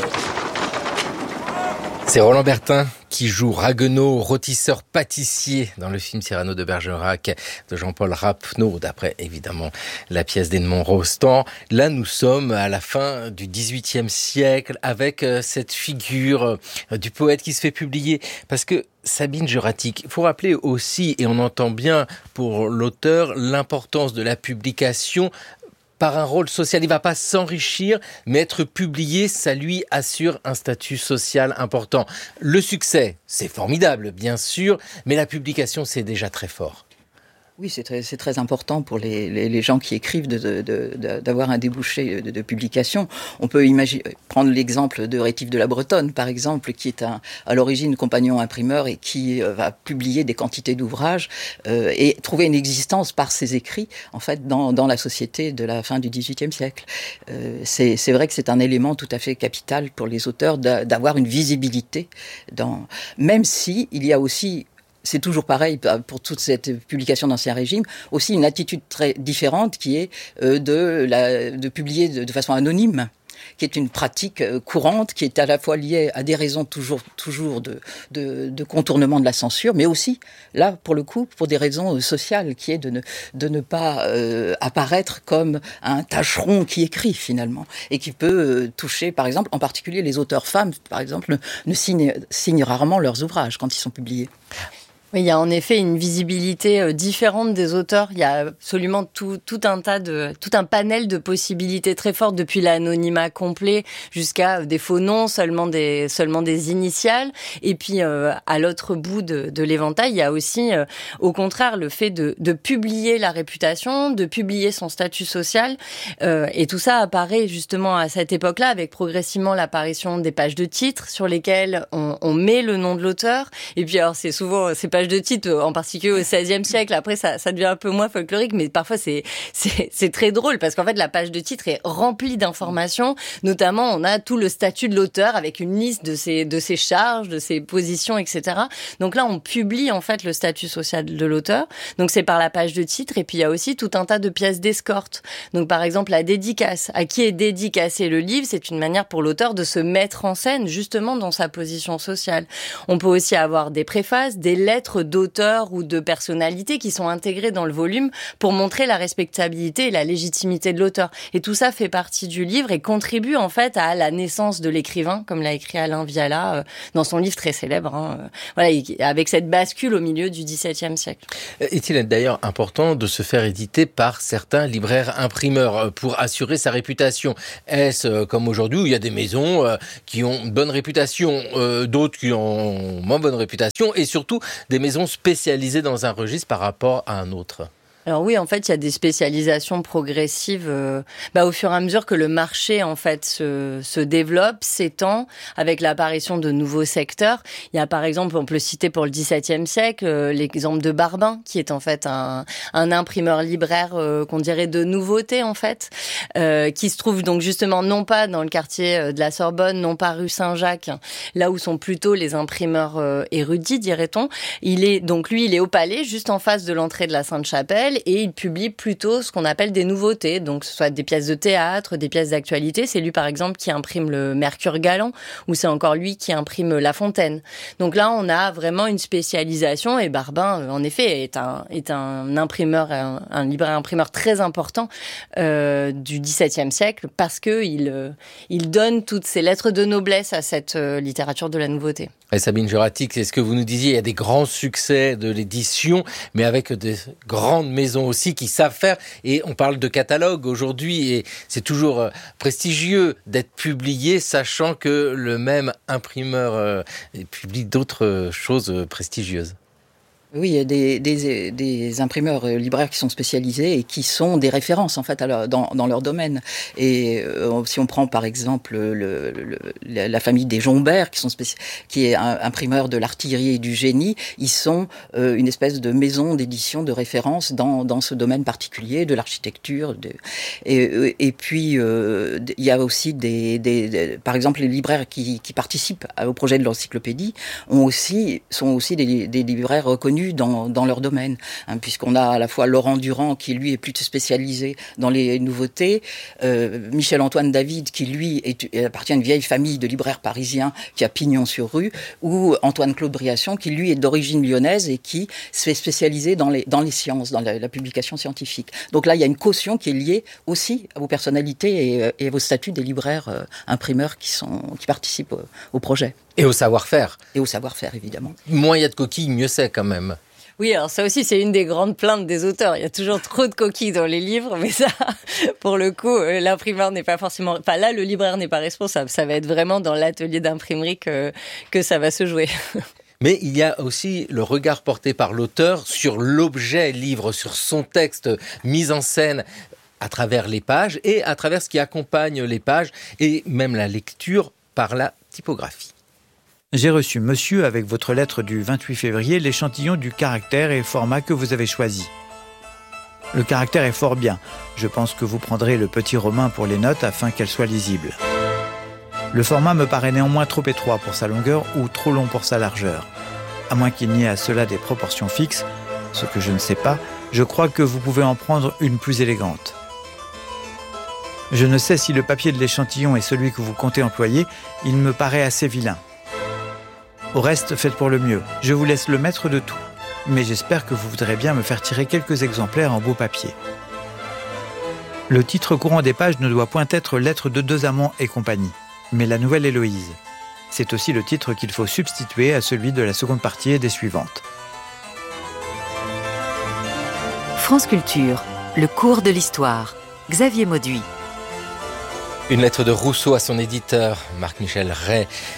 C'est Roland Bertin qui joue Ragueneau, rôtisseur pâtissier dans le film Cyrano de Bergerac de Jean-Paul Rapneau, d'après évidemment la pièce d'Edmond Rostand. Là, nous sommes à la fin du dix-huitième siècle avec cette figure du poète qui se fait publier. Parce que Sabine Juratic, il faut rappeler aussi, et on entend bien pour l'auteur, l'importance de la publication par un rôle social. Il ne va pas s'enrichir, mais être publié, ça lui assure un statut social important. Le succès, c'est formidable, bien sûr, mais la publication, c'est déjà très fort. Oui, c'est très, c'est très important pour les, les, les gens qui écrivent de, de, de, d'avoir un débouché de, de publication. On peut imaginer, prendre l'exemple de Rétif de la Bretonne, par exemple, qui est un, à l'origine compagnon imprimeur et qui euh, va publier des quantités d'ouvrages euh, et trouver une existence par ses écrits, en fait, dans, dans la société de la fin du dix-huitième siècle. Euh, c'est, c'est vrai que c'est un élément tout à fait capital pour les auteurs d'avoir une visibilité, dans, même si il y a aussi... C'est toujours pareil pour toute cette publication d'Ancien Régime, aussi une attitude très différente qui est de, la, de publier de, de façon anonyme, qui est une pratique courante, qui est à la fois liée à des raisons toujours, toujours de, de, de contournement de la censure, mais aussi, là, pour le coup, pour des raisons sociales, qui est de ne, de ne pas euh, apparaître comme un tâcheron qui écrit, finalement, et qui peut euh, toucher, par exemple, en particulier les auteurs femmes, par exemple, ne signent, signent rarement leurs ouvrages quand ils sont publiés. Oui, il y a en effet une visibilité différente des auteurs. Il y a absolument tout, tout un tas de, tout un panel de possibilités très fortes, depuis l'anonymat complet jusqu'à des faux noms, seulement des, seulement des initiales. Et puis, euh, à l'autre bout de, de l'éventail, il y a aussi, euh, au contraire, le fait de, de publier la réputation, de publier son statut social. Euh, et tout ça apparaît justement à cette époque-là, avec progressivement l'apparition des pages de titres sur lesquelles on, on met le nom de l'auteur. Et puis, alors, c'est souvent ces pages pages de titre, en particulier au seizième siècle. Après, ça, ça devient un peu moins folklorique, mais parfois c'est, c'est, c'est très drôle parce qu'en fait, la page de titre est remplie d'informations. Notamment, on a tout le statut de l'auteur avec une liste de ses, de ses charges, de ses positions, et cetera. Donc là, on publie en fait le statut social de l'auteur. Donc c'est par la page de titre. Et puis il y a aussi tout un tas de pièces d'escorte. Donc par exemple, la dédicace. À qui est dédicacé le livre? C'est une manière pour l'auteur de se mettre en scène, justement dans sa position sociale. On peut aussi avoir des préfaces, des lettres d'auteurs ou de personnalités qui sont intégrées dans le volume pour montrer la respectabilité et la légitimité de l'auteur. Et tout ça fait partie du livre et contribue en fait à la naissance de l'écrivain, comme l'a écrit Alain Viala euh, dans son livre très célèbre, hein, euh, voilà, avec cette bascule au milieu du dix-septième siècle. Est-il d'ailleurs important de se faire éditer par certains libraires imprimeurs pour assurer sa réputation? Est-ce euh, comme aujourd'hui où il y a des maisons euh, qui ont une bonne réputation, euh, d'autres qui ont moins bonne réputation, et surtout des maisons spécialisées dans un registre par rapport à un autre? Alors oui, en fait, il y a des spécialisations progressives euh, bah, au fur et à mesure que le marché en fait se, se développe, s'étend avec l'apparition de nouveaux secteurs. Il y a par exemple, on peut le citer pour le dix-septième siècle, euh, l'exemple de Barbin, qui est en fait un, un imprimeur libraire euh, qu'on dirait de nouveauté en fait, euh, qui se trouve donc justement non pas dans le quartier de la Sorbonne, non pas rue Saint-Jacques, là où sont plutôt les imprimeurs euh, érudits, dirait-on. Il est donc lui, il est au Palais, juste en face de l'entrée de la Sainte-Chapelle. Et il publie plutôt ce qu'on appelle des nouveautés, donc ce soit des pièces de théâtre, des pièces d'actualité. C'est lui par exemple qui imprime le Mercure galant, ou c'est encore lui qui imprime La Fontaine. Donc là, on a vraiment une spécialisation, et Barbin, en effet, est un, est un imprimeur, un, un libraire imprimeur très important euh, du dix-septième siècle, parce que il, euh, il donne toutes ses lettres de noblesse à cette euh, littérature de la nouveauté. Et Sabine Juratic, c'est ce que vous nous disiez, il y a des grands succès de l'édition, mais avec des grandes maisons aussi qui savent faire. Et on parle de catalogue aujourd'hui, et c'est toujours prestigieux d'être publié, sachant que le même imprimeur publie d'autres choses prestigieuses. Oui, il y a des, des, des imprimeurs euh, libraires qui sont spécialisés et qui sont des références en fait à leur, dans, dans leur domaine. Et euh, si on prend par exemple le, le, la, la famille des Jombert, qui sont spéci- qui est un imprimeur de l'artillerie et du génie, ils sont euh, une espèce de maison d'édition de référence dans, dans ce domaine particulier de l'architecture. De, et, et puis euh, il y a aussi des, des, des, par exemple les libraires qui, qui participent au projet de l'encyclopédie ont aussi sont aussi des, des libraires reconnus Dans, dans leur domaine, hein, puisqu'on a à la fois Laurent Durand qui lui est plutôt spécialisé dans les nouveautés, euh, Michel-Antoine David qui lui est, appartient à une vieille famille de libraires parisiens qui a pignon sur rue, ou Antoine-Claude Briation qui lui est d'origine lyonnaise et qui s'est spécialisé dans les, dans les sciences, dans la, la publication scientifique. Donc là il y a une caution qui est liée aussi à vos personnalités et, et à vos statuts des libraires euh, imprimeurs qui, sont, qui participent au, au projet. Et au savoir-faire. Et au savoir-faire, évidemment. Moins il y a de coquilles, mieux c'est quand même. Oui, alors ça aussi, c'est une des grandes plaintes des auteurs. Il y a toujours trop de coquilles dans les livres, mais ça, pour le coup, l'imprimeur n'est pas forcément... Enfin, là, le libraire n'est pas responsable. Ça va être vraiment dans l'atelier d'imprimerie que, que ça va se jouer. Mais il y a aussi le regard porté par l'auteur sur l'objet livre, sur son texte mis en scène à travers les pages et à travers ce qui accompagne les pages et même la lecture par la typographie. J'ai reçu, monsieur, avec votre lettre du vingt-huit février, l'échantillon du caractère et format que vous avez choisi. Le caractère est fort bien. Je pense que vous prendrez le petit romain pour les notes afin qu'elles soient lisibles. Le format me paraît néanmoins trop étroit pour sa longueur ou trop long pour sa largeur. À moins qu'il n'y ait à cela des proportions fixes, ce que je ne sais pas, je crois que vous pouvez en prendre une plus élégante. Je ne sais si le papier de l'échantillon est celui que vous comptez employer, il me paraît assez vilain. Au reste, faites pour le mieux. Je vous laisse le maître de tout. Mais j'espère que vous voudrez bien me faire tirer quelques exemplaires en beau papier. Le titre courant des pages ne doit point être Lettres de deux amants et compagnie, mais La Nouvelle Héloïse. C'est aussi le titre qu'il faut substituer à celui de la seconde partie et des suivantes. France Culture, le cours de l'histoire. Xavier Mauduit. Une lettre de Rousseau à son éditeur, Marc-Michel Ray.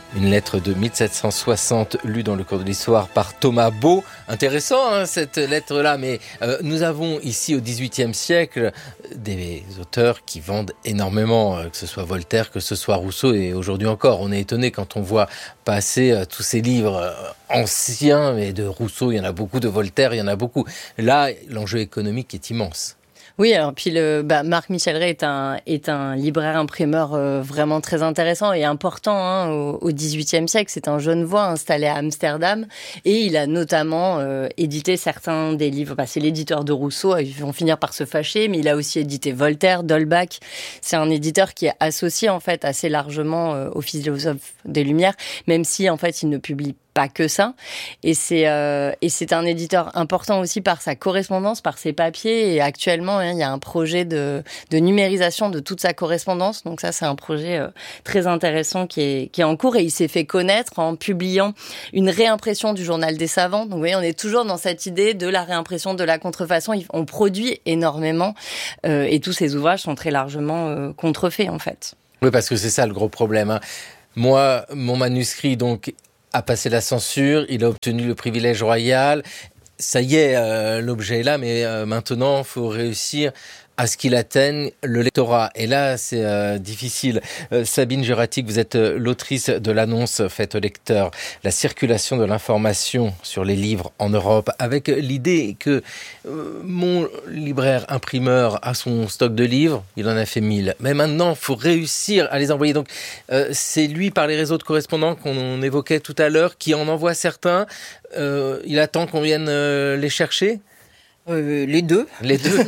Une lettre de mille sept cent soixante lue dans le cours de l'histoire par Thomas Beau. Intéressant hein, cette lettre-là, mais euh, nous avons ici au dix-huitième siècle des auteurs qui vendent énormément, euh, que ce soit Voltaire, que ce soit Rousseau, et aujourd'hui encore, on est étonné quand on voit passer euh, tous ces livres euh, anciens, mais de Rousseau, il y en a beaucoup, de Voltaire, il y en a beaucoup. Là, l'enjeu économique est immense. Oui, alors puis le bah, Marc Michel-Rey est un est un libraire imprimeur euh, vraiment très intéressant et important hein, au, au dix-huitième siècle. C'est un Genevois installé à Amsterdam et il a notamment euh, édité certains des livres. Bah, c'est l'éditeur de Rousseau, ils vont finir par se fâcher, mais il a aussi édité Voltaire, d'Holbach. C'est un éditeur qui est associé en fait assez largement euh, aux philosophes des Lumières, même si en fait il ne publie pas que ça. Et c'est euh, et c'est un éditeur important aussi par sa correspondance, par ses papiers. Et actuellement, hein, il y a un projet de de numérisation de toute sa correspondance. Donc ça, c'est un projet euh, très intéressant qui est qui est en cours. Et il s'est fait connaître en publiant une réimpression du Journal des Savants. Donc vous voyez, on est toujours dans cette idée de la réimpression, de la contrefaçon. On produit énormément euh, et tous ces ouvrages sont très largement euh, contrefaits en fait. Oui, parce que c'est ça le gros problème. Hein. Moi, mon manuscrit, donc, a passé la censure, il a obtenu le privilège royal. Ça y est, euh, l'objet est là, mais euh, maintenant, il faut réussir à ce qu'il atteigne le lectorat. Et là, c'est euh, difficile. Euh, Sabine Juratic, vous êtes euh, l'autrice de l'annonce faite au lecteur, la circulation de l'information sur les livres en Europe, avec l'idée que euh, mon libraire imprimeur a son stock de livres, il en a fait mille. Mais maintenant, il faut réussir à les envoyer. Donc, euh, c'est lui, par les réseaux de correspondants qu'on évoquait tout à l'heure, qui en envoie certains. Euh, il attend qu'on vienne euh, les chercher. Euh, les deux. Les deux.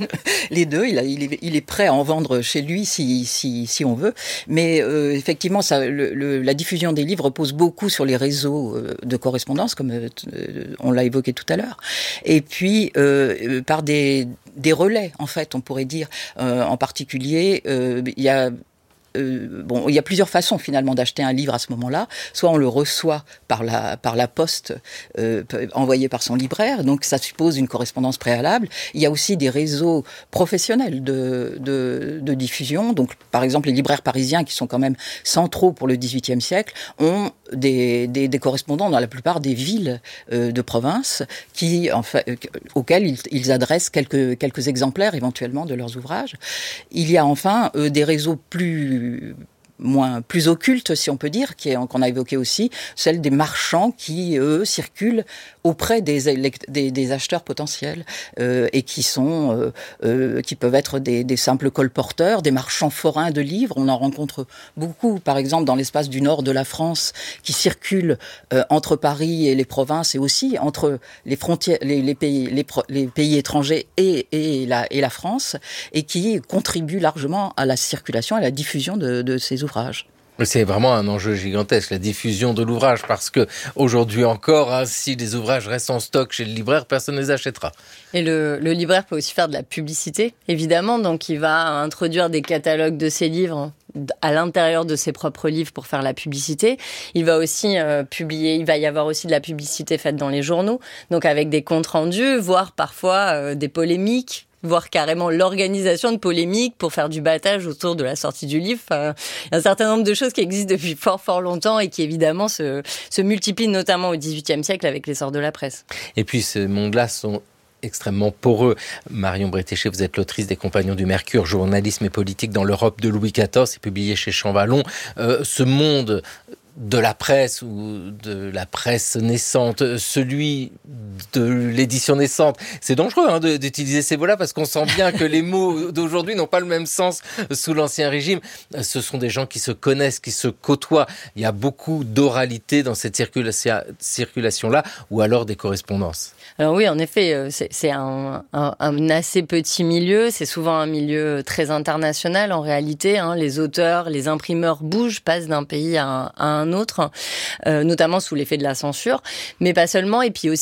Les deux. Il, a, il, est, il est prêt à en vendre chez lui si, si, si on veut. Mais euh, effectivement, ça, le, le, la diffusion des livres repose beaucoup sur les réseaux euh, de correspondance, comme euh, on l'a évoqué tout à l'heure. Et puis, euh, par des, des relais, en fait, on pourrait dire. Euh, en particulier, euh, il y a... Euh, bon, il y a plusieurs façons finalement d'acheter un livre à ce moment-là. Soit on le reçoit par la par la poste euh, envoyée par son libraire, donc ça suppose une correspondance préalable. Il y a aussi des réseaux professionnels de de, de diffusion. Donc, par exemple, les libraires parisiens qui sont quand même centraux pour le dix-huitième siècle ont des des, des correspondants dans la plupart des villes euh, de province qui en fait, euh, auxquels ils, ils adressent quelques quelques exemplaires éventuellement de leurs ouvrages. Il y a enfin euh, des réseaux plus moins plus occulte, si on peut dire, qui est, qu'on a évoqué aussi, celle des marchands qui, eux, circulent auprès des, des, des acheteurs potentiels euh, et qui sont, euh, euh, qui peuvent être des, des simples colporteurs, des marchands forains de livres. On en rencontre beaucoup, par exemple, dans l'espace du nord de la France, qui circulent euh, entre Paris et les provinces et aussi entre les frontières, les, les pays, les, les pays étrangers et, et la, et la France, et qui contribuent largement à la circulation, à la diffusion de, de ces ouvrages. C'est vraiment un enjeu gigantesque, la diffusion de l'ouvrage, parce que aujourd'hui encore, hein, si les ouvrages restent en stock chez le libraire, personne ne les achètera. Et le, le libraire peut aussi faire de la publicité, évidemment, donc il va introduire des catalogues de ses livres à l'intérieur de ses propres livres pour faire la publicité. Il va aussi euh, publier, il va y avoir aussi de la publicité faite dans les journaux, donc avec des comptes rendus, voire parfois euh, des polémiques, voire carrément l'organisation de polémiques pour faire du battage autour de la sortie du livre. Enfin, il y a un certain nombre de choses qui existent depuis fort fort longtemps et qui évidemment se, se multiplient notamment au dix-huitième siècle avec l'essor de la presse. Et puis ces mondes-là sont extrêmement poreux. Marion Bretéché, vous êtes l'autrice des Compagnons du Mercure, journalisme et politique dans l'Europe de Louis quatorze, c'est publié chez Champvallon. Euh, ce monde de la presse ou de la presse naissante, celui de l'édition naissante. C'est dangereux hein, de, d'utiliser ces mots-là parce qu'on sent bien que les mots d'aujourd'hui n'ont pas le même sens sous l'Ancien Régime. Ce sont des gens qui se connaissent, qui se côtoient. Il y a beaucoup d'oralité dans cette circulation, circulation-là ou alors des correspondances. Alors oui, en effet, c'est, c'est un, un, un assez petit milieu. C'est souvent un milieu très international en réalité. Hein. Les auteurs, les imprimeurs bougent, passent d'un pays à un, à un autre, euh, notamment sous l'effet de la censure, mais pas seulement. Et puis aussi les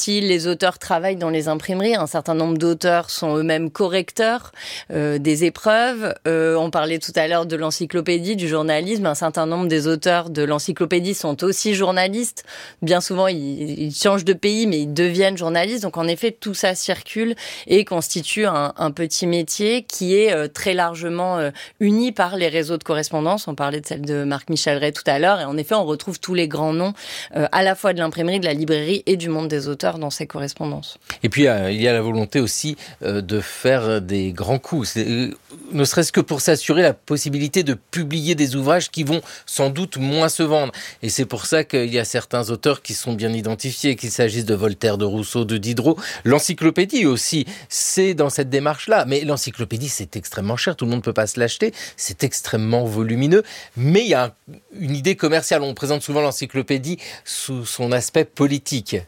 les auteurs travaillent dans les imprimeries. Un certain nombre d'auteurs sont eux-mêmes correcteurs euh, des épreuves. Euh, on parlait tout à l'heure de l'encyclopédie, du journalisme. Un certain nombre des auteurs de l'encyclopédie sont aussi journalistes. Bien souvent, ils, ils changent de pays, mais ils deviennent journalistes. Donc, en effet, tout ça circule et constitue un, un petit métier qui est euh, très largement euh, uni par les réseaux de correspondance. On parlait de celle de Marc Michalray tout à l'heure. Et en effet, on retrouve tous les grands noms, euh, à la fois de l'imprimerie, de la librairie et du monde des auteurs dans ces correspondances. Et puis, euh, il y a la volonté aussi euh, de faire des grands coups. C'est, euh, ne serait-ce que pour s'assurer la possibilité de publier des ouvrages qui vont sans doute moins se vendre. Et c'est pour ça qu'il y a certains auteurs qui sont bien identifiés, qu'il s'agisse de Voltaire, de Rousseau, de Diderot. L'encyclopédie aussi, c'est dans cette démarche-là. Mais l'encyclopédie, c'est extrêmement cher. Tout le monde ne peut pas se l'acheter. C'est extrêmement volumineux. Mais il y a une idée commerciale. On présente souvent l'encyclopédie sous son aspect politique.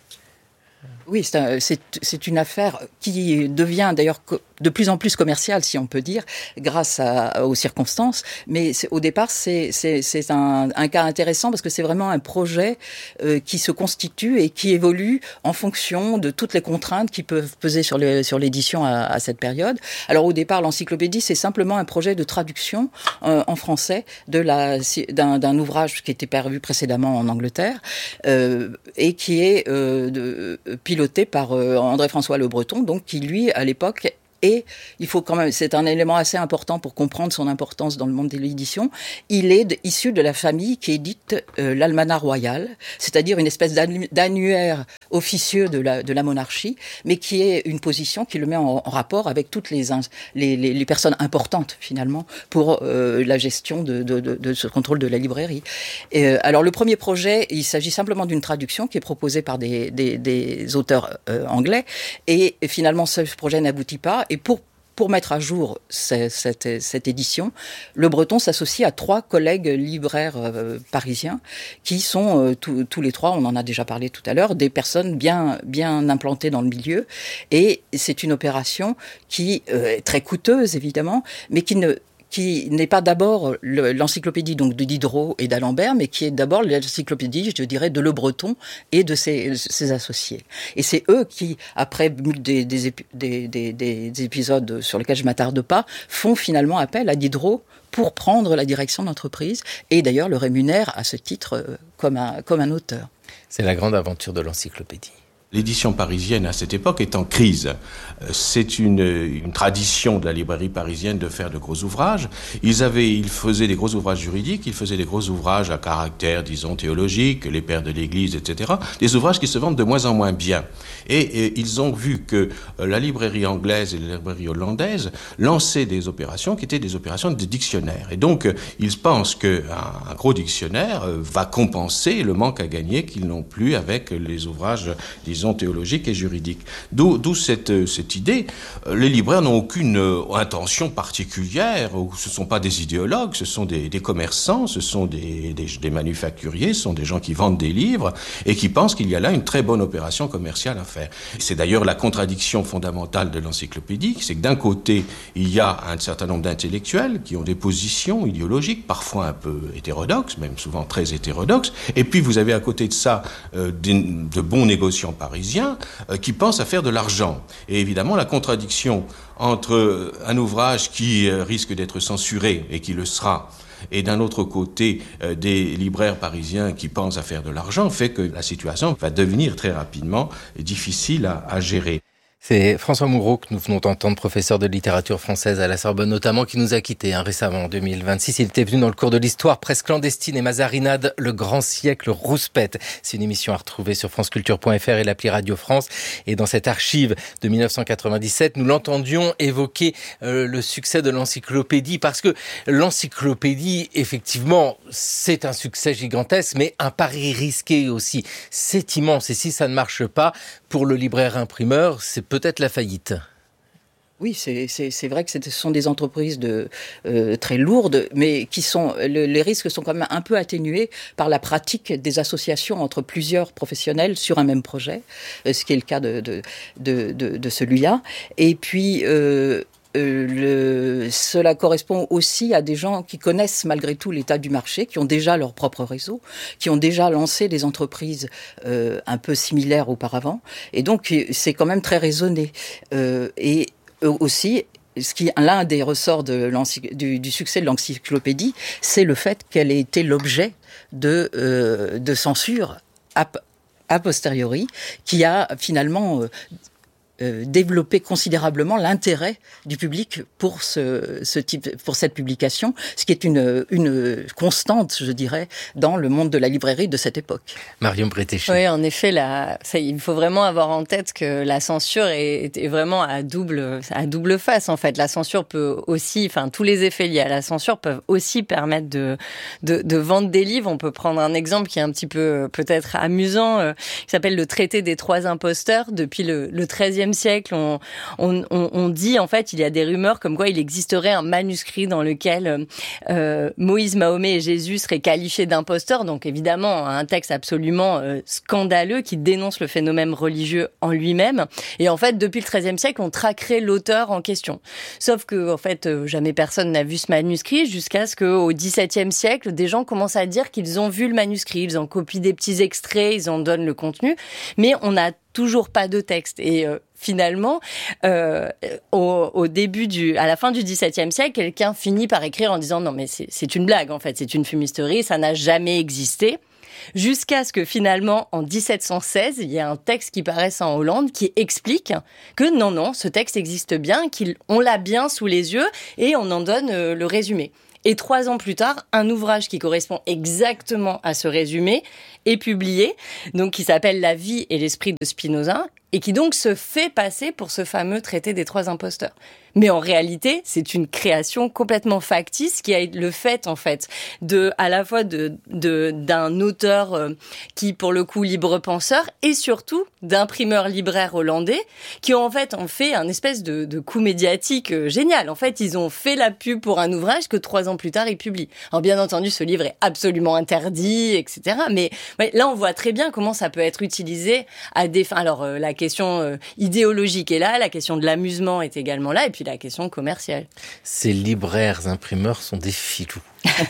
Oui, c'est, un, c'est, c'est une affaire qui devient d'ailleurs de plus en plus commerciale, si on peut dire, grâce à, aux circonstances. Mais c'est, au départ, c'est, c'est, c'est un, un cas intéressant parce que c'est vraiment un projet euh, qui se constitue et qui évolue en fonction de toutes les contraintes qui peuvent peser sur, les, sur l'édition à, à cette période. Alors au départ, l'encyclopédie, c'est simplement un projet de traduction euh, en français de la, d'un, d'un ouvrage qui était prévu précédemment en Angleterre euh, et qui est euh, de, piloté par euh, André-François Le Breton, donc qui lui, à l'époque, et il faut quand même, c'est un élément assez important pour comprendre son importance dans le monde de l'édition. Il est de, issu de la famille qui édite euh, l'Almanach royal, c'est-à-dire une espèce d'annu, d'annuaire officieux de la, de la monarchie, mais qui est une position qui le met en, en rapport avec toutes les, les, les, les personnes importantes finalement pour euh, la gestion de, de, de, de ce contrôle de la librairie. Et, euh, alors le premier projet, il s'agit simplement d'une traduction qui est proposée par des, des, des auteurs euh, anglais, et, et finalement ce projet n'aboutit pas. Et pour, pour mettre à jour cette, cette, cette édition, Le Breton s'associe à trois collègues libraires euh, parisiens qui sont euh, tous, tous les trois, on en a déjà parlé tout à l'heure, des personnes bien, bien implantées dans le milieu. Et c'est une opération qui euh, est très coûteuse, évidemment, mais qui ne... qui n'est pas d'abord le, l'encyclopédie donc de Diderot et d'Alembert, mais qui est d'abord l'encyclopédie, je dirais, de Le Breton et de ses, ses associés. Et c'est eux qui, après des, des, des, des, des épisodes sur lesquels je ne m'attarde pas, font finalement appel à Diderot pour prendre la direction de l'entreprise, et d'ailleurs le rémunèrent à ce titre comme un, comme un auteur. C'est la grande aventure de l'encyclopédie. L'édition parisienne à cette époque est en crise. C'est une, une tradition de la librairie parisienne de faire de gros ouvrages. Ils avaient, ils faisaient des gros ouvrages juridiques, ils faisaient des gros ouvrages à caractère, disons, théologique, les pères de l'Église, et cetera. Des ouvrages qui se vendent de moins en moins bien. Et, et ils ont vu que la librairie anglaise et la librairie hollandaise lançaient des opérations qui étaient des opérations de dictionnaire. Et donc, ils pensent qu'un un gros dictionnaire va compenser le manque à gagner qu'ils n'ont plus avec les ouvrages, disons, théologiques et juridiques. D'où, d'où cette, cette idée. Les libraires n'ont aucune intention particulière, ce ne sont pas des idéologues, ce sont des, des commerçants, ce sont des, des, des manufacturiers, ce sont des gens qui vendent des livres et qui pensent qu'il y a là une très bonne opération commerciale à faire. C'est d'ailleurs la contradiction fondamentale de l'encyclopédie, c'est que d'un côté, il y a un certain nombre d'intellectuels qui ont des positions idéologiques, parfois un peu hétérodoxes, même souvent très hétérodoxes, et puis vous avez à côté de ça euh, de, de bons négociants parisiens euh, qui pensent à faire de l'argent. Et évidemment, la contradiction entre un ouvrage qui euh, risque d'être censuré et qui le sera, et d'un autre côté, euh, des libraires parisiens qui pensent à faire de l'argent, fait que la situation va devenir très rapidement difficile à, à gérer. C'est François Moureau que nous venons d'entendre, professeur de littérature française à la Sorbonne notamment, qui nous a quittés hein, récemment en deux mille vingt-six. Il était venu dans le cours de l'histoire Presse clandestine et Mazarinade, le grand siècle rouspète. C'est une émission à retrouver sur franceculture point f r et l'appli Radio France. Et dans cette archive de dix-neuf cent quatre-vingt-dix-sept, nous l'entendions évoquer euh, le succès de l'encyclopédie, parce que l'encyclopédie, effectivement, c'est un succès gigantesque, mais un pari risqué aussi. C'est immense, et si ça ne marche pas, pour le libraire imprimeur, c'est peut-être la faillite. Oui, c'est, c'est, c'est vrai que ce sont des entreprises de, euh, très lourdes, mais qui sont, le, les risques sont quand même un peu atténués par la pratique des associations entre plusieurs professionnels sur un même projet, ce qui est le cas de, de, de, de, de celui-là. Et puis, euh, euh, le, cela correspond aussi à des gens qui connaissent malgré tout l'état du marché, qui ont déjà leur propre réseau, qui ont déjà lancé des entreprises euh, un peu similaires auparavant. Et donc, c'est quand même très raisonné. Euh, et aussi... Ce qui, l'un des ressorts de du, du succès de l'encyclopédie, c'est le fait qu'elle ait été l'objet de, euh, de censure a, a posteriori, qui a finalement euh, euh, développé considérablement l'intérêt du public pour ce, ce type, pour cette publication, ce qui est une, une constante, je dirais, dans le monde de la librairie de cette époque. Marion Bretéché. Oui, en effet, la, ça, il faut vraiment avoir en tête que la censure est, est vraiment à double, à double face, en fait. La censure peut aussi, enfin, tous les effets liés à la censure peuvent aussi permettre de, de, de vendre des livres. On peut prendre un exemple qui est un petit peu, peut-être amusant, euh, qui s'appelle le traité des trois imposteurs. Depuis le, le treizième siècle, on, on, on, on dit, en fait, il y a des rumeurs comme quoi il existerait un manuscrit dans lequel euh, Moïse, Mahomet et Jésus seraient qualifiés d'imposteurs. Donc, évidemment, un texte absolument euh, scandaleux qui dénonce le phénomène religieux en lui-même. Et en fait, depuis le treizième siècle, on traquerait l'auteur en question. Sauf que, en fait, euh, jamais personne n'a vu ce manuscrit jusqu'à ce qu'au dix-septième siècle, des gens commencent à dire qu'ils ont vu le manuscrit. Ils en copient des petits extraits, ils en donnent le contenu. Mais on n'a toujours pas de texte. Et euh, finalement, euh, au, au début du, à la fin du dix-septième siècle, quelqu'un finit par écrire en disant non mais c'est, c'est une blague en fait, c'est une fumisterie, ça n'a jamais existé. Jusqu'à ce que finalement, en dix-sept cent seize, il y a un texte qui paraisse en Hollande qui explique que non, non, ce texte existe bien, qu'on l'a bien sous les yeux et on en donne euh, le résumé. Et trois ans plus tard, un ouvrage qui correspond exactement à ce résumé est publié, donc qui s'appelle La vie et l'esprit de Spinoza, et qui donc se fait passer pour ce fameux traité des trois imposteurs. Mais en réalité, c'est une création complètement factice qui a le fait, en fait, de, à la fois de, de, d'un auteur euh, qui, pour le coup, libre penseur, et surtout d'imprimeurs libraires hollandais qui, en fait, ont fait un espèce de, de coup médiatique euh, génial. En fait, ils ont fait la pub pour un ouvrage que trois ans plus tard, ils publient. Alors, bien entendu, ce livre est absolument interdit, et cetera. Mais ouais, là, on voit très bien comment ça peut être utilisé à des fins. Alors, euh, la question euh, idéologique est là, la question de l'amusement est également là, et puis la question commerciale. Ces libraires imprimeurs sont des filous.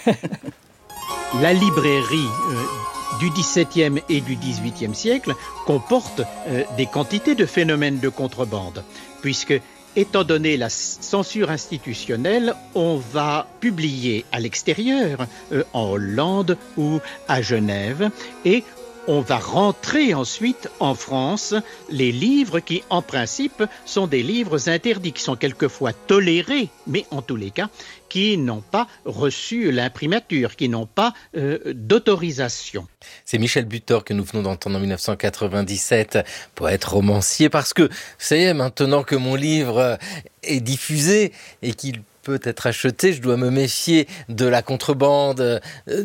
La librairie euh, du dix-septième et du dix-huitième siècle comporte euh, des quantités de phénomènes de contrebande, puisque, étant donné la censure institutionnelle, on va publier à l'extérieur, euh, en Hollande ou à Genève, et on va rentrer ensuite en France les livres qui, en principe, sont des livres interdits, qui sont quelquefois tolérés, mais en tous les cas, qui n'ont pas reçu l'imprimature, qui n'ont pas euh, d'autorisation. C'est Michel Butor que nous venons d'entendre en dix-neuf cent quatre-vingt-dix-sept, poète romancier, parce que, ça y est, maintenant que mon livre est diffusé et qu'il peut être acheté, je dois me méfier de la contrebande. Euh,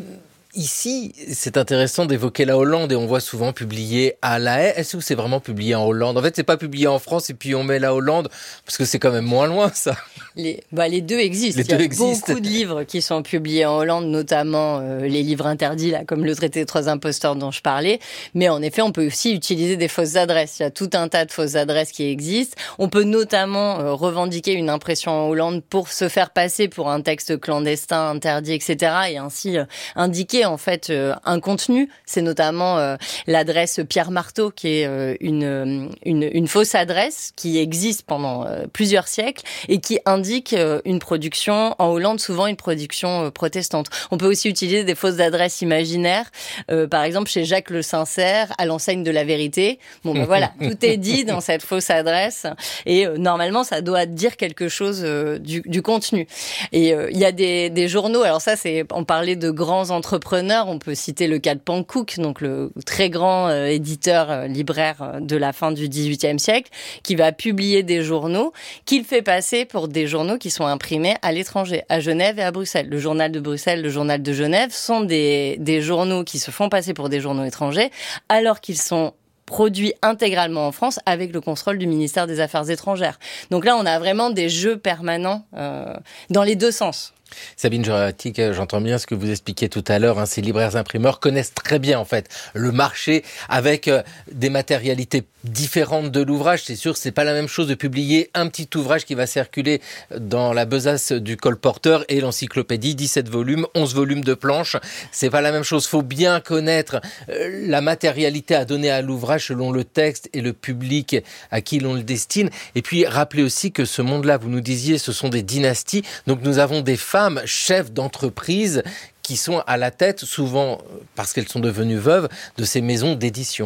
Ici, c'est intéressant d'évoquer la Hollande et on voit souvent publié à La Haye. Est-ce que c'est vraiment publié en Hollande ? En fait, c'est pas publié en France et puis on met la Hollande parce que c'est quand même moins loin, ça. Les, bah, les deux existent. Les Il y a deux existent. Beaucoup de livres qui sont publiés en Hollande, notamment euh, les livres interdits, là, comme le traité des trois imposteurs dont je parlais. Mais en effet, on peut aussi utiliser des fausses adresses. Il y a tout un tas de fausses adresses qui existent. On peut notamment euh, revendiquer une impression en Hollande pour se faire passer pour un texte clandestin, interdit, et cetera. Et ainsi euh, indiquer en fait euh, un contenu. C'est notamment euh, l'adresse Pierre Marteau, qui est euh, une, une, une fausse adresse qui existe pendant euh, plusieurs siècles et qui indique euh, une production en Hollande, souvent une production euh, protestante. On peut aussi utiliser des fausses adresses imaginaires, euh, par exemple chez Jacques Le Sincère, à l'enseigne de La Vérité. Bon ben voilà, tout est dit dans cette fausse adresse et euh, normalement ça doit dire quelque chose euh, du, du contenu. Et il euh, y a des, des journaux, alors ça c'est, on parlait de grands entrepreneurs, on peut citer le cas de Pankouk, donc le très grand euh, éditeur euh, libraire de la fin du dix-huitième siècle, qui va publier des journaux qu'il fait passer pour des journaux qui sont imprimés à l'étranger, à Genève et à Bruxelles. Le journal de Bruxelles, le journal de Genève sont des, des journaux qui se font passer pour des journaux étrangers, alors qu'ils sont produits intégralement en France avec le contrôle du ministère des Affaires étrangères. Donc là, on a vraiment des jeux permanents euh, dans les deux sens. Sabine Juratic, j'entends bien ce que vous expliquiez tout à l'heure. Hein, ces libraires imprimeurs connaissent très bien en fait le marché avec euh, des matérialités différentes de l'ouvrage. C'est sûr, c'est pas la même chose de publier un petit ouvrage qui va circuler dans la besace du colporteur et l'encyclopédie, dix-sept volumes, onze volumes de planches. C'est pas la même chose. Faut bien connaître euh, la matérialité à donner à l'ouvrage selon le texte et le public à qui l'on le destine. Et puis rappelez aussi que ce monde-là, vous nous disiez, ce sont des dynasties. Donc nous avons des femmes chefs d'entreprise qui sont à la tête, souvent parce qu'elles sont devenues veuves, de ces maisons d'édition.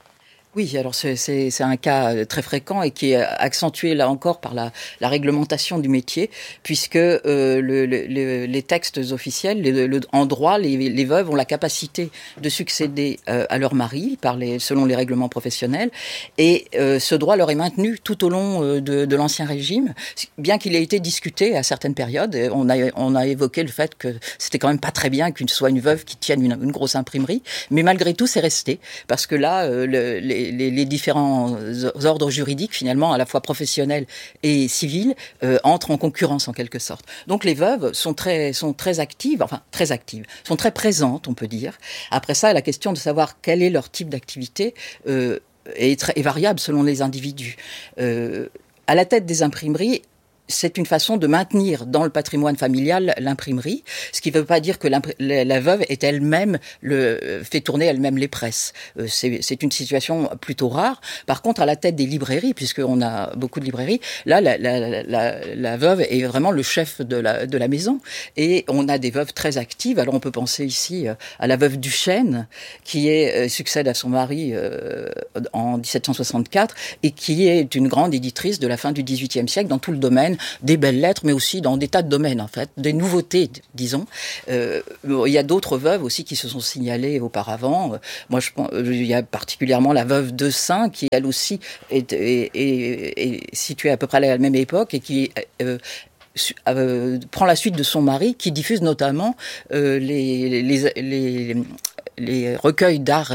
Oui, alors c'est, c'est, c'est un cas très fréquent et qui est accentué là encore par la, la réglementation du métier, puisque euh, le, le, les textes officiels, le, le, en droit, les, les veuves ont la capacité de succéder euh, à leur mari par les, selon les règlements professionnels, et euh, ce droit leur est maintenu tout au long euh, de, de l'Ancien Régime, bien qu'il ait été discuté à certaines périodes. On a, on a évoqué le fait que c'était quand même pas très bien qu'une soit une veuve qui tienne une, une grosse imprimerie, mais malgré tout, c'est resté, parce que là, euh, le, les Les, les différents ordres juridiques, finalement, à la fois professionnels et civils, euh, entrent en concurrence en quelque sorte. Donc les veuves sont très, sont très actives, enfin très actives, sont très présentes, on peut dire. Après ça, la question de savoir quel est leur type d'activité euh, est, très, est variable selon les individus. Euh, à la tête des imprimeries, c'est une façon de maintenir dans le patrimoine familial l'imprimerie, ce qui ne veut pas dire que la, la veuve est elle-même le, fait tourner elle-même les presses. Euh, c'est, c'est une situation plutôt rare. Par contre, à la tête des librairies, puisqu'on a beaucoup de librairies, là, la, la, la, la veuve est vraiment le chef de la, de la maison. Et on a des veuves très actives. Alors, on peut penser ici à la veuve Duchesne, qui est, succède à son mari euh, en dix-sept cent soixante-quatre et qui est une grande éditrice de la fin du dix-huitième siècle dans tout le domaine des belles lettres, mais aussi dans des tas de domaines, en fait, des nouveautés, disons. Euh, il y a d'autres veuves aussi qui se sont signalées auparavant. Moi, je pense, il y a particulièrement la veuve de Saint, qui, elle aussi, est, est, est, est située à peu près à la même époque et qui... Euh, Euh, prend la suite de son mari, qui diffuse notamment euh, les, les, les, les recueils d'art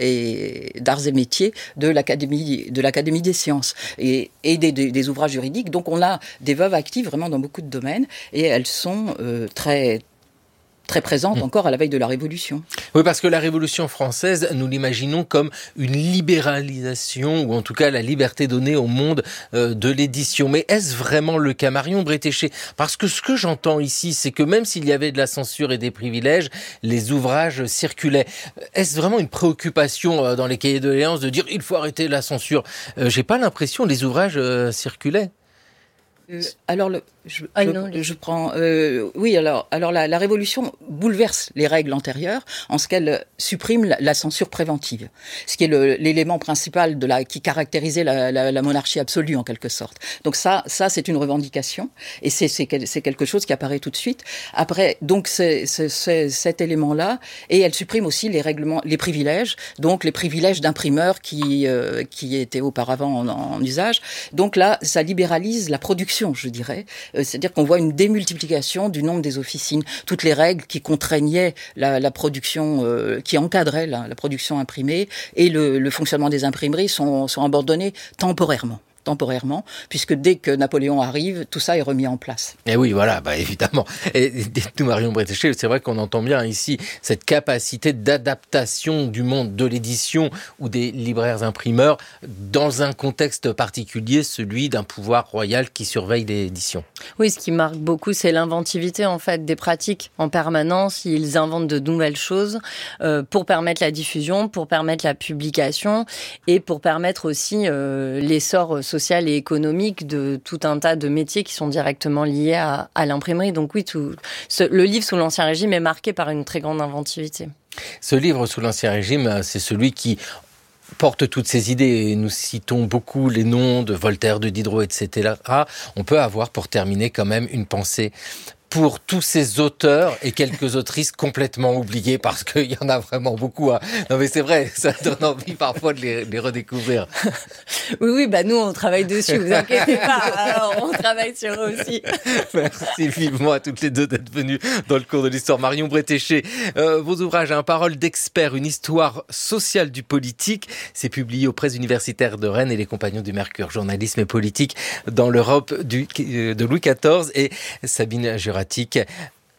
et, d'arts et métiers de l'Académie, de l'Académie des sciences et, et des, des, des ouvrages juridiques. Donc on a des veuves actives vraiment dans beaucoup de domaines et elles sont euh, très... très présente encore à la veille de la Révolution. Oui, parce que la Révolution française, nous l'imaginons comme une libéralisation, ou en tout cas la liberté donnée au monde euh, de l'édition. Mais est-ce vraiment le cas, Marion Bretéché ? Parce que ce que j'entends ici, c'est que même s'il y avait de la censure et des privilèges, les ouvrages circulaient. Est-ce vraiment une préoccupation euh, dans les cahiers de doléances de dire « il faut arrêter la censure » ? euh, J'ai pas l'impression que les ouvrages euh, circulaient. Euh, alors, le, je, ah, je, non, je prends... Euh, oui, alors, alors la, la Révolution bouleverse les règles antérieures en ce qu'elle supprime la, la censure préventive, ce qui est le, l'élément principal de la, qui caractérisait la, la, la monarchie absolue, en quelque sorte. Donc ça, ça c'est une revendication, et c'est, c'est, c'est quelque chose qui apparaît tout de suite. Après, donc, c'est, c'est, c'est cet élément-là, et elle supprime aussi les règlements, les privilèges, donc les privilèges d'imprimeurs qui, euh, qui étaient auparavant en, en usage. Donc là, ça libéralise la production, je dirais. Euh, c'est-à-dire qu'on voit une démultiplication du nombre des officines. Toutes les règles qui contraignaient la, la production, euh, qui encadraient la, la production imprimée et le, le fonctionnement des imprimeries sont, sont abandonnées temporairement. temporairement, puisque dès que Napoléon arrive, tout ça est remis en place. Et oui, voilà, bah évidemment. Et dites-nous, Marion Bretéché, c'est vrai qu'on entend bien ici cette capacité d'adaptation du monde de l'édition ou des libraires imprimeurs dans un contexte particulier, celui d'un pouvoir royal qui surveille l'édition. Oui, ce qui marque beaucoup, c'est l'inventivité en fait des pratiques en permanence. Ils inventent de nouvelles choses euh, pour permettre la diffusion, pour permettre la publication et pour permettre aussi euh, l'essor social social et économique de tout un tas de métiers qui sont directement liés à, à l'imprimerie. Donc oui, tout, ce, le livre sous l'Ancien Régime est marqué par une très grande inventivité. Ce livre sous l'Ancien Régime, c'est celui qui porte toutes ces idées. Et nous citons beaucoup les noms de Voltaire, de Diderot, et cetera. On peut avoir, pour terminer, quand même une pensée pour tous ces auteurs et quelques autrices complètement oubliés, parce qu'il y en a vraiment beaucoup. Hein. Non mais c'est vrai, ça donne envie parfois de les, les redécouvrir. Oui, oui, bah nous on travaille dessus, vous inquiétez pas, alors on travaille sur eux aussi. Merci vivement à toutes les deux d'être venues dans le cours de l'histoire. Marion Bretéché, euh, vos ouvrages, un parole d'expert, une histoire sociale du politique, c'est publié aux presses universitaires de Rennes et les Compagnons du Mercure, journalisme et politique dans l'Europe du, de Louis quatorze, et Sabine Juratic,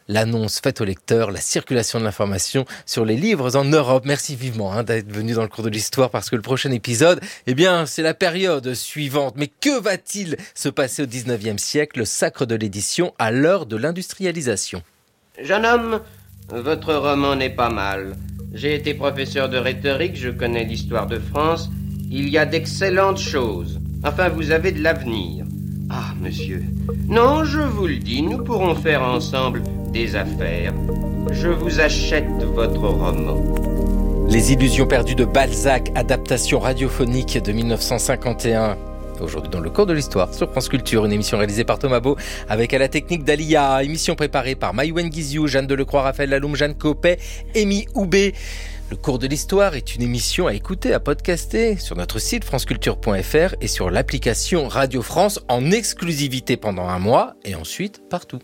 l'annonce faite au lecteur, la circulation de l'information sur les livres en Europe. Merci vivement hein, d'être venu dans le cours de l'histoire parce que le prochain épisode, eh bien, c'est la période suivante. Mais que va-t-il se passer au dix-neuvième siècle, le sacre de l'édition à l'heure de l'industrialisation? Jeune homme, votre roman n'est pas mal. J'ai été professeur de rhétorique, je connais l'histoire de France. Il y a d'excellentes choses. Enfin, vous avez de l'avenir. Ah, monsieur. Non, je vous le dis, nous pourrons faire ensemble des affaires. Je vous achète votre roman. Les illusions perdues de Balzac, adaptation radiophonique de mille neuf cent cinquante et un. Aujourd'hui dans le cours de l'histoire sur France Culture, une émission réalisée par Thomas Beau avec à la technique d'Alia, émission préparée par Maïwen Guiziou, Jeanne Delecroix, Raphaël Laloum, Jeanne Copet, Amy Houbé. Le cours de l'histoire est une émission à écouter, à podcaster sur notre site franceculture point f r et sur l'application Radio France en exclusivité pendant un mois et ensuite partout.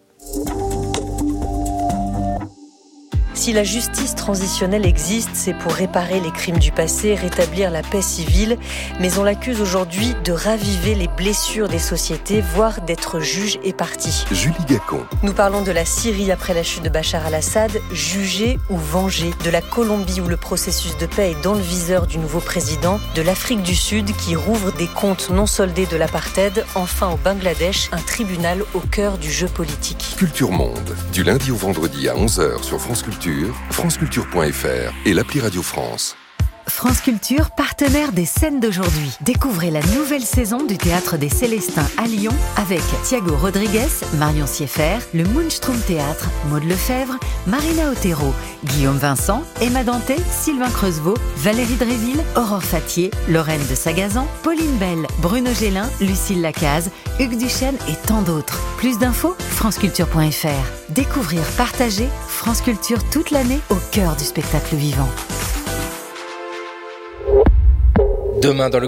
Si la justice transitionnelle existe, c'est pour réparer les crimes du passé, rétablir la paix civile, mais on l'accuse aujourd'hui de raviver les blessures des sociétés, voire d'être juge et partie. Julie Gacon. Nous parlons de la Syrie après la chute de Bachar al-Assad, jugé ou vengé, de la Colombie où le processus de paix est dans le viseur du nouveau président, de l'Afrique du Sud qui rouvre des comptes non soldés de l'apartheid, enfin au Bangladesh, un tribunal au cœur du jeu politique. Culture Monde, du lundi au vendredi à onze heures sur France Culture, franceculture point f r et l'appli Radio France. France Culture, partenaire des scènes d'aujourd'hui. Découvrez la nouvelle saison du Théâtre des Célestins à Lyon avec Thiago Rodriguez, Marion Sieffert, le Moonstrom Théâtre, Maud Lefebvre, Marina Otero, Guillaume Vincent, Emma Danté, Sylvain Creusevaux, Valérie Dréville, Aurore Fatier, Lorraine de Sagazan, Pauline Bell, Bruno Gélin, Lucille Lacaze, Hugues Duchesne et tant d'autres. Plus d'infos, franceculture point f r. Découvrir, partager, France Culture toute l'année au cœur du spectacle vivant. Demain dans le